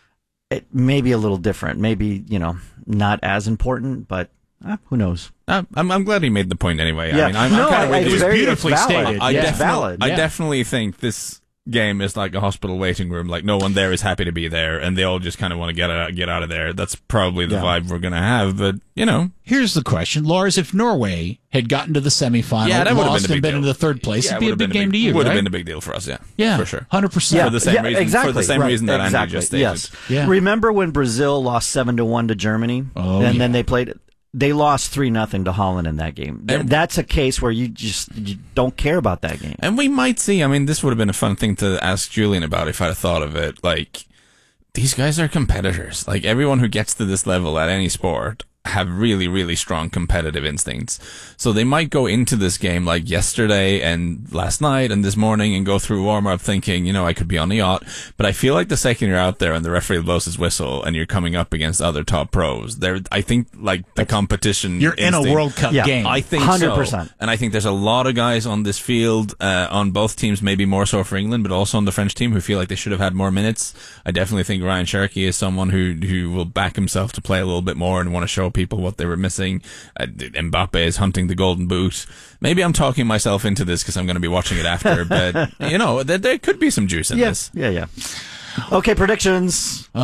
It may be a little different. Maybe, you know, not as important, but uh, who knows?
Uh, I'm, I'm glad he made the point anyway.
Yeah.
I mean, I'm,
No,
I'm kind
I-
of with
it's
you.
very- beautifully it's valid.
I,
Yeah.
definitely,
Valid,
I
yeah.
definitely think this game is like a hospital waiting room. Like no one there is happy to be there, and they all just kind of want to get out, get out of there. That's probably the
Yeah.
vibe we're gonna have. But you know,
Here's the question, Lars: if Norway had gotten to the semifinal,
yeah, that would have
lost
been a
and
big
been
deal.
in the third place,
Yeah,
it'd be a
would've
big
been
game to you,
Would have
right?
been a big deal for us. Yeah,
Yeah,
for sure,
hundred percent.
For the same
yeah,
reason,
exactly.
for the same
Right,
reason that
exactly.
Andy just stated.
Yes.
Yeah.
Remember when Brazil lost seven to one to Germany,
Oh,
and
yeah.
then they played. They lost three nothing to Holland in that game. Th-
And-
That's a case where you just you don't care about that game.
And we might see, I mean, this would have been a fun thing to ask Julian about if I'd have thought of it. Like, these guys are competitors. Like, everyone who gets to this level at any sport have really, really strong competitive instincts. So they might go into this game like yesterday and last night and this morning and go through warm-up thinking, you know, I could be on the yacht. But I feel like the second you're out there and the referee blows his whistle and you're coming up against other top pros, there, I think, like, the competition...
You're in a
instinct-
World Cup
Yeah,
game.
I think
one hundred
so.
percent.
And I think there's a lot of guys on this field, uh, on both teams, maybe more so for England, but also on the French team, who feel like they should have had more minutes. I definitely think Ryan Cherky is someone who, who will back himself to play a little bit more and want to show people what they were missing. Uh, Mbappe is hunting the golden boot. Maybe I'm talking myself into this because I'm going to be watching it after, but, you know, there, there could be some juice in
Yeah,
this.
yeah, yeah. Okay, predictions.
Uh,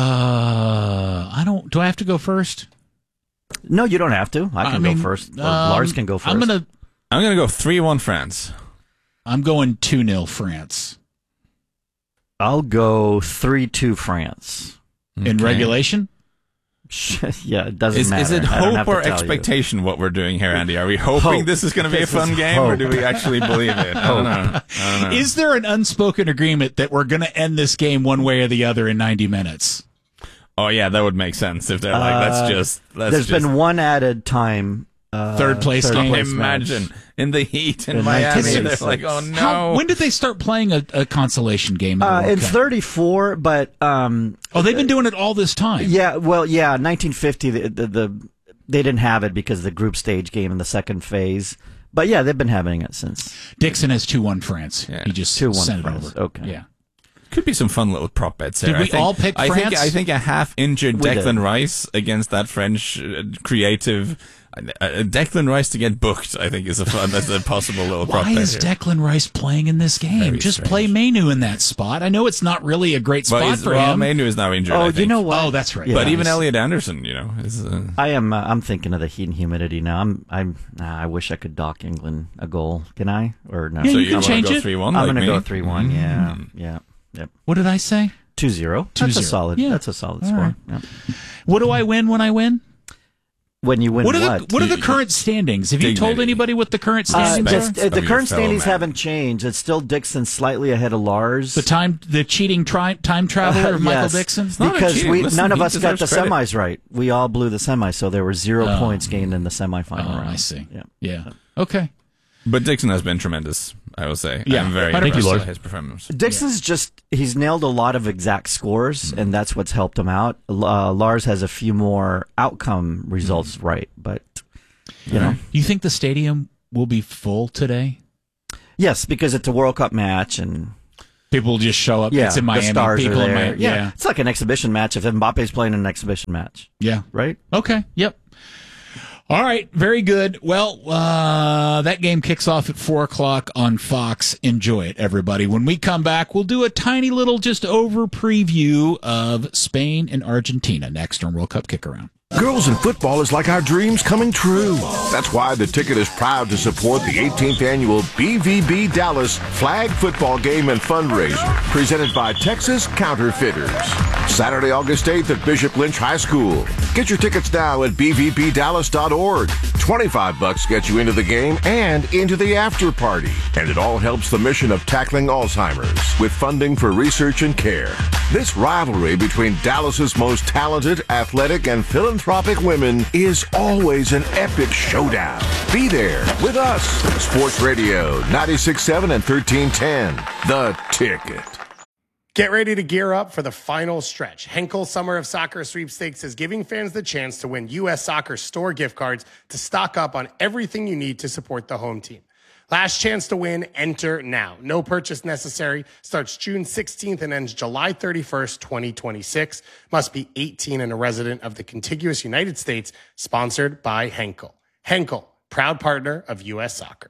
I don't. Do I have to go first?
No, you don't have to. I can
mean,
go first. Or
um,
Lars can go first.
I'm gonna.
I'm going to go three one France.
I'm going two nil France
I'll go three two France.
in
Okay.
regulation.
Yeah, it doesn't
Is,
matter.
is it
I don't have
hope
to
or
tell you.
expectation what we're doing here, Andy? Are we hoping
Hope.
this is going to be a
This
fun
is
game, or
hope.
do we actually believe it? I don't know. I don't know.
Is there an unspoken agreement that we're going to end this game one way or the other in ninety minutes?
Oh yeah, that would make sense if they're like, let's
Uh,
just. Let's
There's
just
been one added time. Uh,
Third place game.
place
imagine
match.
in the heat in,
In
Miami.
nineteen
They're
eighty-six.
like, oh no.
How, when did they start playing a, a consolation game? In, the
Uh,
World
in
Cup?
thirty-four, but um,
Oh, they've been doing it all this time.
yeah, well, yeah, nineteen fifty. The, the, the they didn't have it because of the group stage game in the second phase. But yeah, they've been having it since.
Dixon has two one France.
Yeah.
He just
two one
sent
France.
it over.
Okay.
Yeah.
Could be some fun little prop bets there.
Did we
I think,
all pick
I
France?
Think, I think a half-injured
We
Declan
did.
Rice against that French uh, creative... Uh, Declan Rice to get booked, I think, is a fun, that's a possible little prop
Why
bet
is
here.
Declan Rice playing in this game?
Very
Just
strange.
play Mainu in that spot. I know it's not really a great spot
Well, he's-
for
well,
him.
Mainu is now injured,
Oh,
I
you
think.
know what?
Oh, that's right.
But
Yeah.
even Elliot Anderson, you know, is... Uh,
I am. Uh, I'm thinking of the heat and humidity now. I'm. I'm. Nah, I wish I could dock England a goal. Can I? Or no?
Yeah,
so
you
you
can
want
change
to go
it.
three one
I'm
like
gonna
me?
go three one. Yeah.
Mm.
Yeah. Yep.
What did I say?
Two zero.
Two
That's
zero.
a solid.
Yeah.
That's a solid
All
score.
right.
Yeah.
What do I win when I win?
When you win
What are
what?
the What are the current standings? Have you told
Dignity.
anybody what the current
Uh,
standings
just,
are?
uh, the
Of
current
your fellow
standings
man.
haven't changed. It's still Dixon slightly ahead of Lars.
The time, the cheating tri- time traveler
Uh,
of Michael
yes,
Dixon.
not a
because
cheat.
we
Listen,
none of
he
us got the
deserves credit.
semis right. We all blew the semis, so there were zero
Oh.
points gained in the semifinal
Oh,
round.
I see.
Yeah.
Yeah. Okay.
But Dixon has been tremendous, I will say.
Yeah.
I'm very
Thank you,
impressed
Lord.
by his performance.
Dixon's just, he's nailed a lot of exact scores,
Mm-hmm.
and that's what's helped him out. Uh, Lars has a few more outcome results
Mm-hmm.
right, but, you know.
You think the stadium will be full today?
Yes, because it's a World Cup match, and
People will just show up.
yeah,
It's in Miami.
the stars
People
are
in
there.
Miami.
yeah.
Yeah.
It's like an exhibition match if Mbappe's playing an exhibition match,
Yeah.
right?
Okay. Yep. All right. Very good. Well, uh, that game kicks off at four o'clock on Fox. Enjoy it, everybody. When we come back, we'll do a tiny little just over preview of Spain and Argentina next on World Cup Kickaround.
Girls in football is like our dreams coming true. That's why the ticket is proud to support the eighteenth annual B V B Dallas Flag Football Game and Fundraiser, presented by Texas Counterfeiters. Saturday, August eighth at Bishop Lynch High School. Get your tickets now at b v b dallas dot org. twenty-five bucks gets you into the game and into the after party. And it all helps the mission of tackling Alzheimer's with funding for research and care. This rivalry between Dallas's most talented, athletic, and philanthropic women is always an epic showdown. Be there with us. Sports Radio ninety-six point seven and thirteen ten. The Ticket.
Get ready to gear up for the final stretch. Henkel Summer of Soccer Sweepstakes is giving fans the chance to win U S Soccer store gift cards to stock up on everything you need to support the home team. Last chance to win, enter now. No purchase necessary. Starts June sixteenth and ends July thirty-first, twenty twenty-six. Must be eighteen and a resident of the contiguous United States. Sponsored by Henkel. Henkel, proud partner of U S Soccer.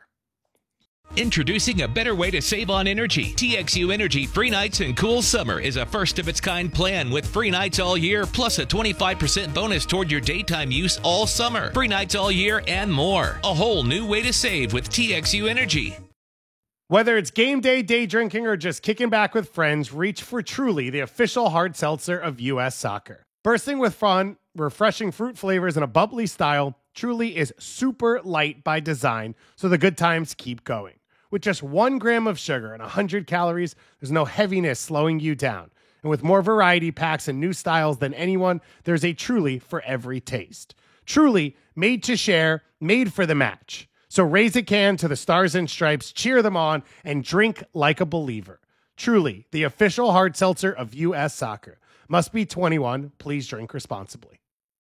Introducing a better way to save on energy. T X U Energy Free Nights and Cool Summer is a first-of-its-kind plan with free nights all year, plus a twenty-five percent bonus toward your daytime use all summer. Free nights all year and more. A whole new way to save with T X U Energy.
Whether it's game day, day drinking, or just kicking back with friends, reach for Truly, the official hard seltzer of U S Soccer. Bursting with fun, refreshing fruit flavors, and a bubbly style, Truly is super light by design, so the good times keep going. With just one gram of sugar and one hundred calories, there's no heaviness slowing you down. And with more variety packs and new styles than anyone, there's a Truly for every taste. Truly, made to share, made for the match. So raise a can to the Stars and Stripes, cheer them on, and drink like a believer. Truly, the official hard seltzer of U S Soccer. Must be twenty-one. Please drink responsibly.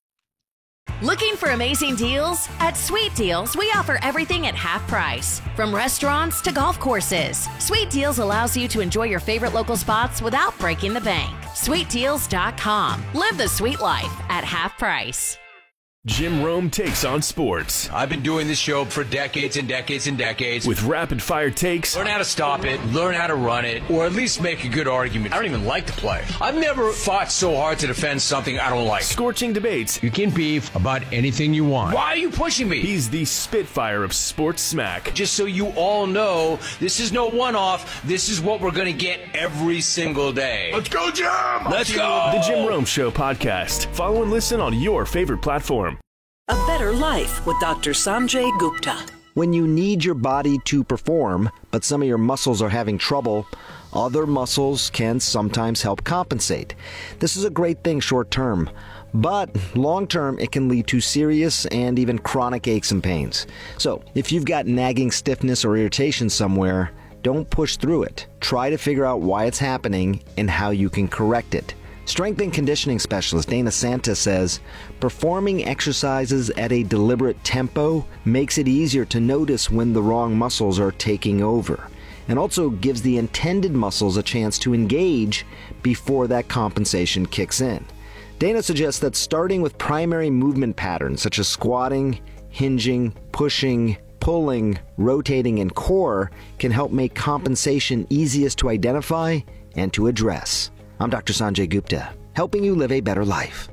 Looking for amazing deals? At Sweet Deals, we offer everything at half price. From restaurants to golf courses, Sweet Deals allows you to enjoy your favorite local spots without breaking the bank. sweet deals dot com. Live the sweet life at half price.
Jim Rome takes on sports.
I've been doing this show for decades and decades and decades.
With rapid-fire takes.
Learn how to stop it, learn how to run it, or at least make a good argument. I don't even like the play. I've never fought so hard to defend something I don't like.
Scorching debates.
You can beef about anything you want. Why are you pushing me?
He's the Spitfire of sports smack.
Just so you all know, this is no one-off. This is what we're going to get every single day.
Let's go, Jim!
Let's go!
The Jim Rome Show podcast. Follow and listen on your favorite platform.
A better life with Doctor Sanjay Gupta.
When you need your body to perform, but some of your muscles are having trouble, other muscles can sometimes help compensate. This is a great thing short term, but long term it can lead to serious and even chronic aches and pains. So if you've got nagging stiffness or irritation somewhere, don't push through it. Try to figure out why it's happening and how you can correct it. Strength and conditioning specialist Dana Santa says, performing exercises at a deliberate tempo makes it easier to notice when the wrong muscles are taking over. and also gives the intended muscles a chance to engage before that compensation kicks in. Dana suggests that starting with primary movement patterns such as squatting, hinging, pushing, pulling, rotating, and core can help make compensation easiest to identify and to address. I'm Doctor Sanjay Gupta, helping you live a better life.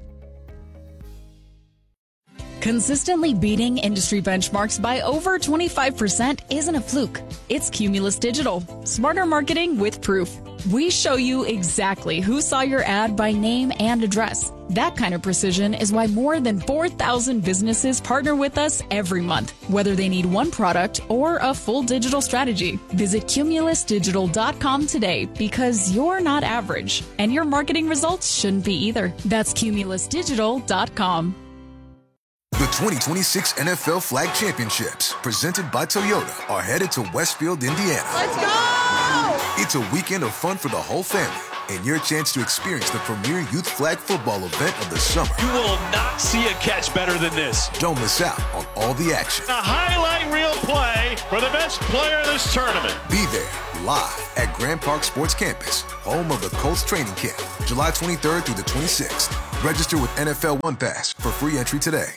Consistently beating industry benchmarks by over twenty-five percent isn't a fluke. It's Cumulus Digital. Smarter marketing with proof. We show you exactly who saw your ad by name and address. That kind of precision is why more than four thousand businesses partner with us every month, whether they need one product or a full digital strategy. Visit cumulus digital dot com today because you're not average, and your marketing results shouldn't be either. That's cumulus digital dot com.
The twenty twenty-six N F L Flag Championships, presented by Toyota, are headed to Westfield, Indiana.
Let's go!
It's a weekend of fun for the whole family, and your chance to experience the premier youth flag football event of the summer.
You will not see a catch better than this.
Don't miss out on all the action.
A highlight reel play for the best player of this tournament.
Be there, live at Grand Park Sports Campus, home of the Colts training camp, July twenty-third through the twenty-sixth. Register with N F L One Pass for free entry today.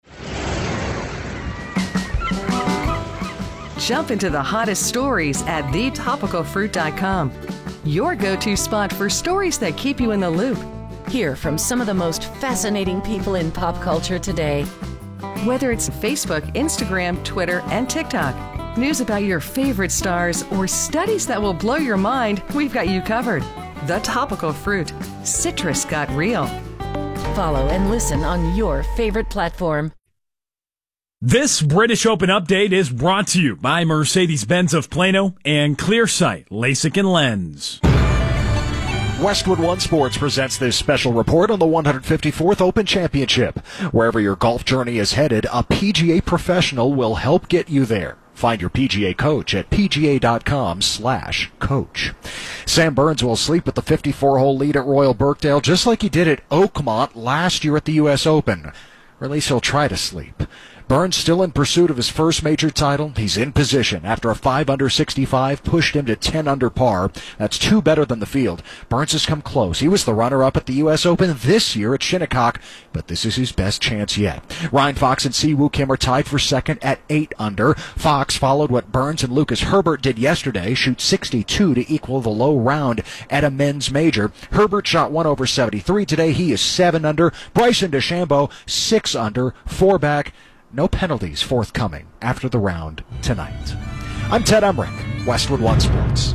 Jump into the hottest stories at the topical fruit dot com. Your go-to spot for stories that keep you in the loop.
Hear from some of the most fascinating people in pop culture today.
Whether it's Facebook, Instagram, Twitter, and TikTok, news about your favorite stars, or studies that will blow your mind, we've got you covered. The Topical Fruit. Citrus got real.
Follow and listen on your favorite platform.
This British Open update is brought to you by Mercedes-Benz of Plano and Clearsight LASIK and Lens.
Westwood One Sports presents this special report on the one hundred fifty-fourth Open Championship. Wherever your golf journey is headed, a P G A professional will help get you there. Find your P G A coach at P G A dot com slash coach. Sam Burns will sleep with the fifty-four hole lead at Royal Birkdale just like he did at Oakmont last year at the U S Open. Or at least he'll try to sleep. Burns still in pursuit of his first major title. He's in position after a five under sixty-five pushed him to ten under par. That's two better than the field. Burns has come close. He was the runner-up at the U S Open this year at Shinnecock, but this is his best chance yet. Ryan Fox and Siwoo Kim are tied for second at eight under. Fox followed what Burns and Lucas Herbert did yesterday, shoot sixty-two to equal the low round at a men's major. Herbert shot one over seventy-three today. He is seven under. Bryson DeChambeau, six under, four back. No penalties forthcoming after the round tonight. I'm Ted Emmerich, Westwood One Sports.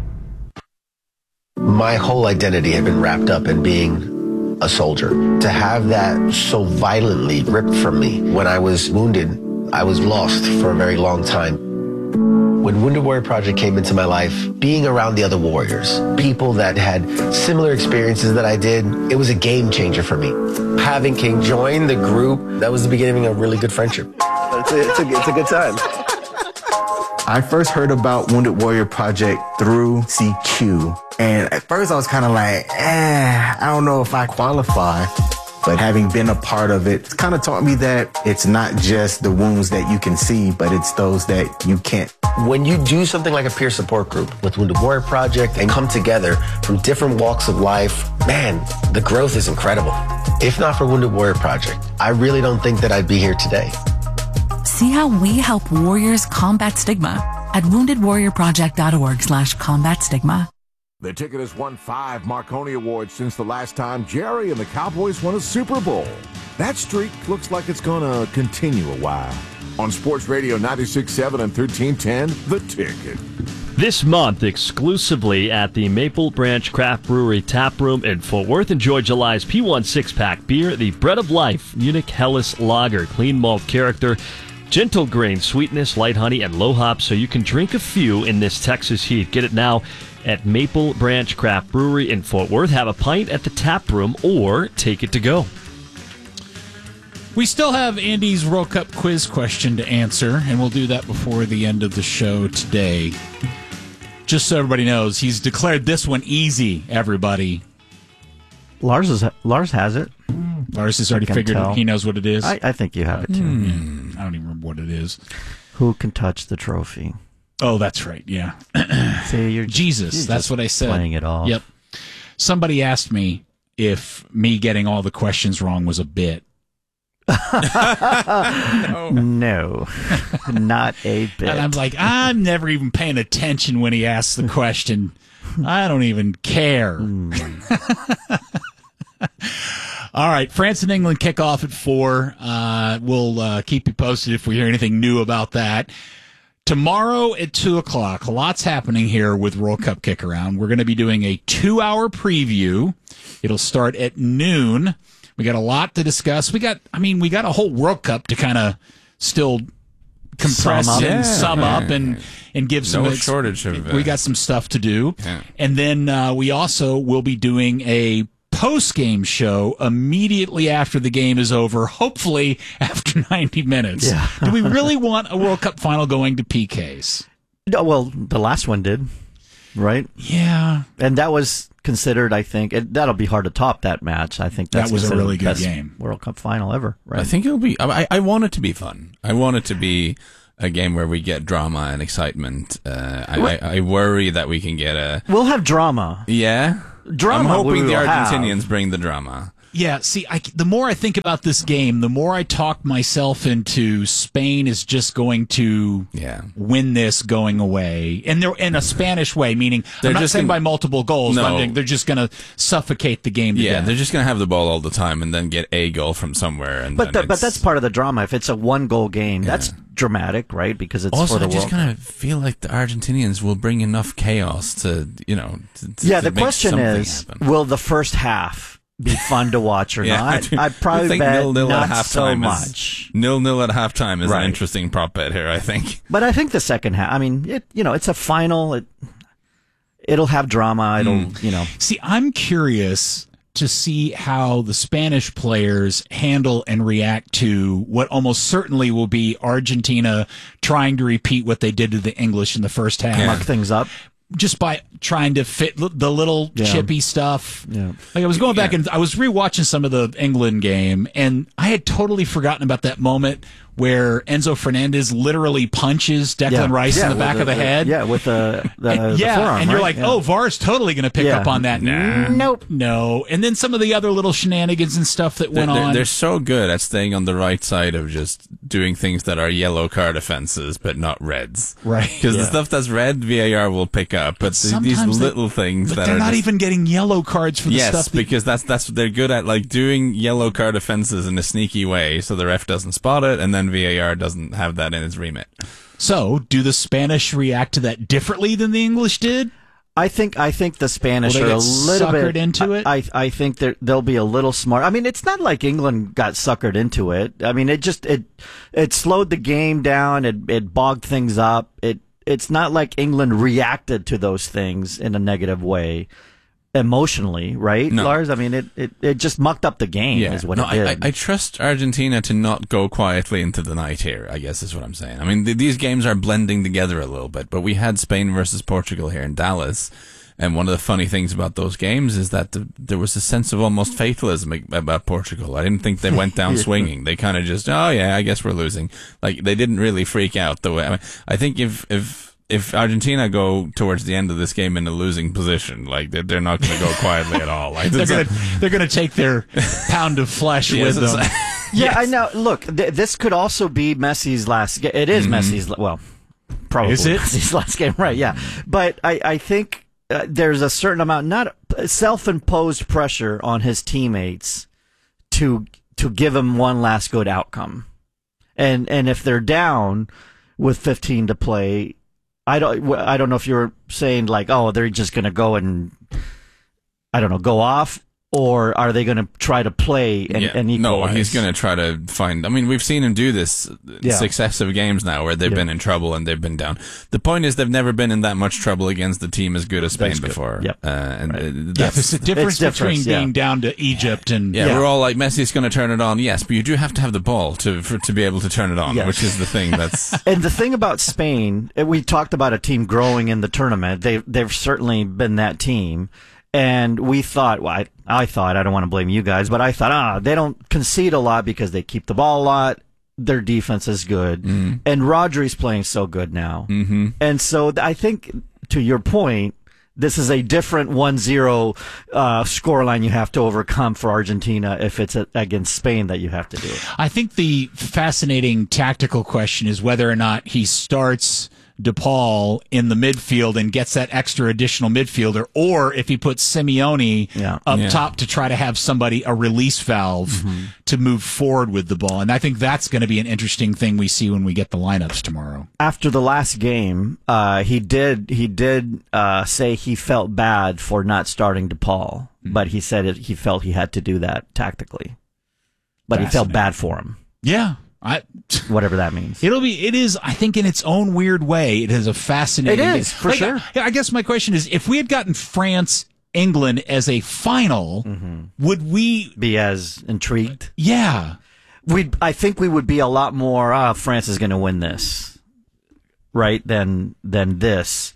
My whole identity had been wrapped up in being a soldier. To have that so violently ripped from me when I was wounded, I was lost for a very long time. When Wounded Warrior Project came into my life, being around the other warriors, people that had similar experiences that I did, it was a game changer for me. Having King join the group, that was the beginning of a really good friendship. It's a, it's a, it's a good time.
I first heard about Wounded Warrior Project through C Q. And at first I was kind of like, eh, I don't know if I qualify. But having been a part of it, it's kind of taught me that it's not just the wounds that you can see, but it's those that you can't.
When you do something like a peer support group with Wounded Warrior Project and come together from different walks of life, man, the growth is incredible. If not for Wounded Warrior Project, I really don't think that I'd be here today.
See how we help warriors combat stigma at wounded warrior project dot org slash combat stigma.
The ticket has won five Marconi Awards since the last time Jerry and the Cowboys won a Super Bowl. That streak looks like it's going to continue a while. On Sports Radio ninety-six point seven and thirteen ten, The Ticket.
This month, exclusively at the Maple Branch Craft Brewery Tap Room in Fort Worth, enjoy July's P one six-pack beer, the Bread of Life Munich Helles Lager, clean malt character, gentle grain sweetness, light honey, and low hops, so you can drink a few in this Texas heat. Get it now at Maple Branch Craft Brewery in Fort Worth. Have a pint at the tap room or take it to go.
We still have Andy's World Cup quiz question to answer, and we'll do that before the end of the show today. Just so everybody knows, he's declared this one easy, everybody.
Lars is, Lars has it.
Lars has already figured it. He knows what it is.
I, I think you have it, too.
Hmm. I don't even remember what it is.
Who can touch the trophy?
Oh, that's right. Yeah.
See, you're
Jesus.
you're
That's
just
what I said.
Playing it off.
Yep. Somebody asked me if me getting all the questions wrong was a bit.
no. no, not a bit.
And I'm like, I'm never even paying attention when he asks the question. I don't even care. Mm. All right, France and England kick off at four. Uh, we'll uh, keep you posted if we hear anything new about that. Tomorrow at two o'clock, lots happening here with World Cup Kick Around. We're going to be doing a two-hour preview. It'll start at noon. We got a lot to discuss. We got, I mean, we got a whole World Cup to kind of still compress
sum
and
yeah.
sum up and, and give some.
No shortage of uh,
We got some stuff to do.
Yeah.
And then uh, we also will be doing a post-game show immediately after the game is over, hopefully after ninety minutes.
Yeah.
Do we really want a World Cup final going to P Ks?
No, well, the last one did, right?
Yeah.
And that was considered, I think, it, that'll be hard to top that match. I think that's
that was a really good
best
game.
World Cup final ever, right?
I think it'll be, I, I want it to be fun. I want it to be a game where we get drama and excitement. Uh, I, I, I worry that we can get a...
We'll have drama.
Yeah?
Drama
I'm hoping
we
the
will
Argentinians
have.
bring the drama.
Yeah, see, I, the more I think about this game, the more I talk myself into Spain is just going to
yeah.
win this going away. And they're in a Spanish way, meaning,
They're
I'm not
just
saying
gonna,
by multiple goals,
no.
but I'm, they're just going to suffocate the game to
Yeah,
death.
they're just going to have the ball all the time and then get a goal from somewhere. And
But
then
the, but that's part of the drama. If it's a one-goal game,
Yeah.
that's dramatic, right? Because it's
also,
for the
I just
World
kind of feel like the Argentinians will bring enough chaos to, you know, to, to,
Yeah,
to
the
make
question
something
is,
happen.
will the first half be fun to watch or
Yeah,
not?
I
I'd probably
think
bet
nil-nil
not
at
so
halftime
much.
Is, nil-nil at halftime is
Right.
an interesting prop bet here, I think.
But I think the second half, I mean, it, you know, it's a final. It, it'll have drama. It'll,
Mm.
you know.
See, I'm curious to see how the Spanish players handle and react to what almost certainly will be Argentina trying to repeat what they did to the English in the first half.
Muck things up.
Just by trying to fit l- the little
Yeah.
chippy stuff.
Yeah.
Like I was going back and I was rewatching some of the England game, and I had totally forgotten about that moment where Enzo Fernandez literally punches Declan
Yeah.
Rice
Yeah,
in the back
with
of the head.
Yeah, with the, the,
And-
the
yeah,
forearm,
and you're
right?
like,
Yeah.
oh, V A R's totally going to pick
Yeah.
up on that. Nah,
Nope.
no. And then some of the other little shenanigans and stuff that
They're,
went
they're,
on.
they're so good at staying on the right side of just doing things that are yellow card offenses, but not reds.
Right.
Because
Yeah.
the stuff that's red, V A R will pick up. But, the, these
sometimes they-
little things
but
that
they're
are
not
just,
even getting yellow cards for the
yes,
stuff. That,
because that's that's they're good at, like doing yellow card offenses in a sneaky way, so the ref doesn't spot it, and then V A R doesn't have that in its remit.
so, do the Spanish react to that differently than the English did?
I think I think the Spanish
Will they
are a
get
little
suckered
bit
into it?
I I think they're- they'll be a little smart. I mean, it's not like England got suckered into it. I mean, it just it it slowed the game down. It it bogged things up. It it's not like England reacted to those things in a negative way emotionally, right,
No.
Lars? I mean, it, it, it just mucked up the game is what
no,
it did.
I, I, I trust Argentina to not go quietly into the night here, I guess is what I'm saying. I mean, th- these games are blending together a little bit, but we had Spain versus Portugal here in Dallas, and one of the funny things about those games is that the, there was a sense of almost fatalism about Portugal. I didn't think they went down
Yeah.
swinging. They kind of just, oh yeah, I guess we're losing. Like, they didn't really freak out the way, I mean, I think if, if, If Argentina go towards the end of this game in a losing position, like they're, they're not going to go quietly at all. Like
they're
it's
going
a-
to they're going to take their pound of flesh
Yes,
with them.
it's-
Yeah, I know. Look, th- this could also be Messi's last game. It is
Mhm.
Messi's, la- well, probably
Is it?
Messi's last game, right? Yeah. But I, I think uh, there's a certain amount, not self-imposed pressure on his teammates to to give him one last good outcome. And and if they're down with fifteen to play, I don't I don't know if you're saying like, oh, they're just going to go and I don't know, go off. Or are they going to try to play and,
yeah.
and equalize?
No, he's going to try to find. I mean, we've seen him do this
Yeah.
successive games now where they've
Yeah.
been in trouble and they've been down. The point is, they've never been in that much trouble against a team as good as Spain
That's good.
before.
Yep.
Uh, and
Right.
uh,
Yeah,
that's,
there's a difference
It's different,
between
yeah.
being down to Egypt and
yeah,
Yeah.
we're all like, Messi's going to turn it on. Yes, but you do have to have the ball to for, to be able to turn it on,
Yes.
which is the thing that's.
And the thing about Spain, uh, we talked about a team growing in the tournament. They they've certainly been that team. And we thought, well, I, I thought, I don't want to blame you guys, but I thought, ah, they don't concede a lot because they keep the ball a lot. their defense is good,
Mm.
and Rodri's playing so good now.
Mm-hmm.
And so I think, to your point, this is a different one zero uh, scoreline you have to overcome for Argentina if it's a, against Spain that you have to do it.
I think the fascinating tactical question is whether or not he starts DePaul in the midfield and gets that extra additional midfielder, or if he puts Simeone
Yeah.
up
Yeah.
top to try to have somebody, a release valve
Mm-hmm.
to move forward with the ball. And I think that's going to be an interesting thing we see when we get the lineups tomorrow.
After the last game, uh, he did he did uh, say he felt bad for not starting DePaul,
Mm-hmm.
but he said it, he felt he had to do that tactically. But he felt bad for him,
Yeah. I,
whatever that means.
It'll be, it is, I think in its own weird way, it is a fascinating.
It is, for
Like,
sure.
I, I guess my question is, if we had gotten France, England as a final, would we
be as intrigued?
Yeah.
We I think we would be a lot more, uh, France is going to win this, right, than, than this.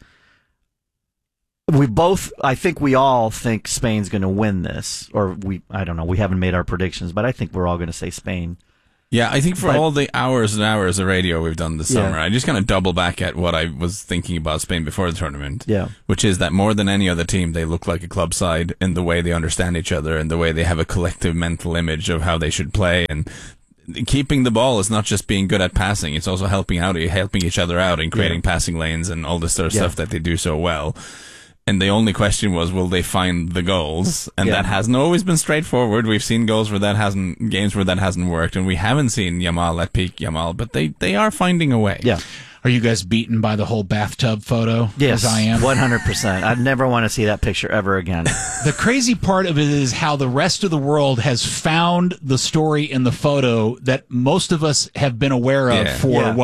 We both, I think we all think Spain's going to win this, or we, I don't know, we haven't made our predictions, but I think we're all going to say Spain.
Yeah, I think for
But-
all the hours and hours of radio we've done this
Yeah.
summer, I just kind of double back at what I was thinking about Spain before the tournament.
Yeah.
Which is that more than any other team, they look like a club side in the way they understand each other and the way they have a collective mental image of how they should play. And keeping the ball is not just being good at passing, it's also helping out, helping each other out and creating
Yeah.
passing lanes and all this sort of
Yeah.
stuff that they do so well. And the only question was, will they find the goals? And
Yeah.
that hasn't always been straightforward. We've seen goals where that hasn't, games where that hasn't worked, and we haven't seen Yamal at peak Yamal, but they, they are finding a way.
Yeah.
Are you guys beaten by the whole bathtub photo?
Yes,
As I am?
one hundred percent. I'd never want to see that picture ever again.
The crazy part of it is how the rest of the world has found the story in the photo that most of us have been aware of
Yeah.
for
Yeah.
what?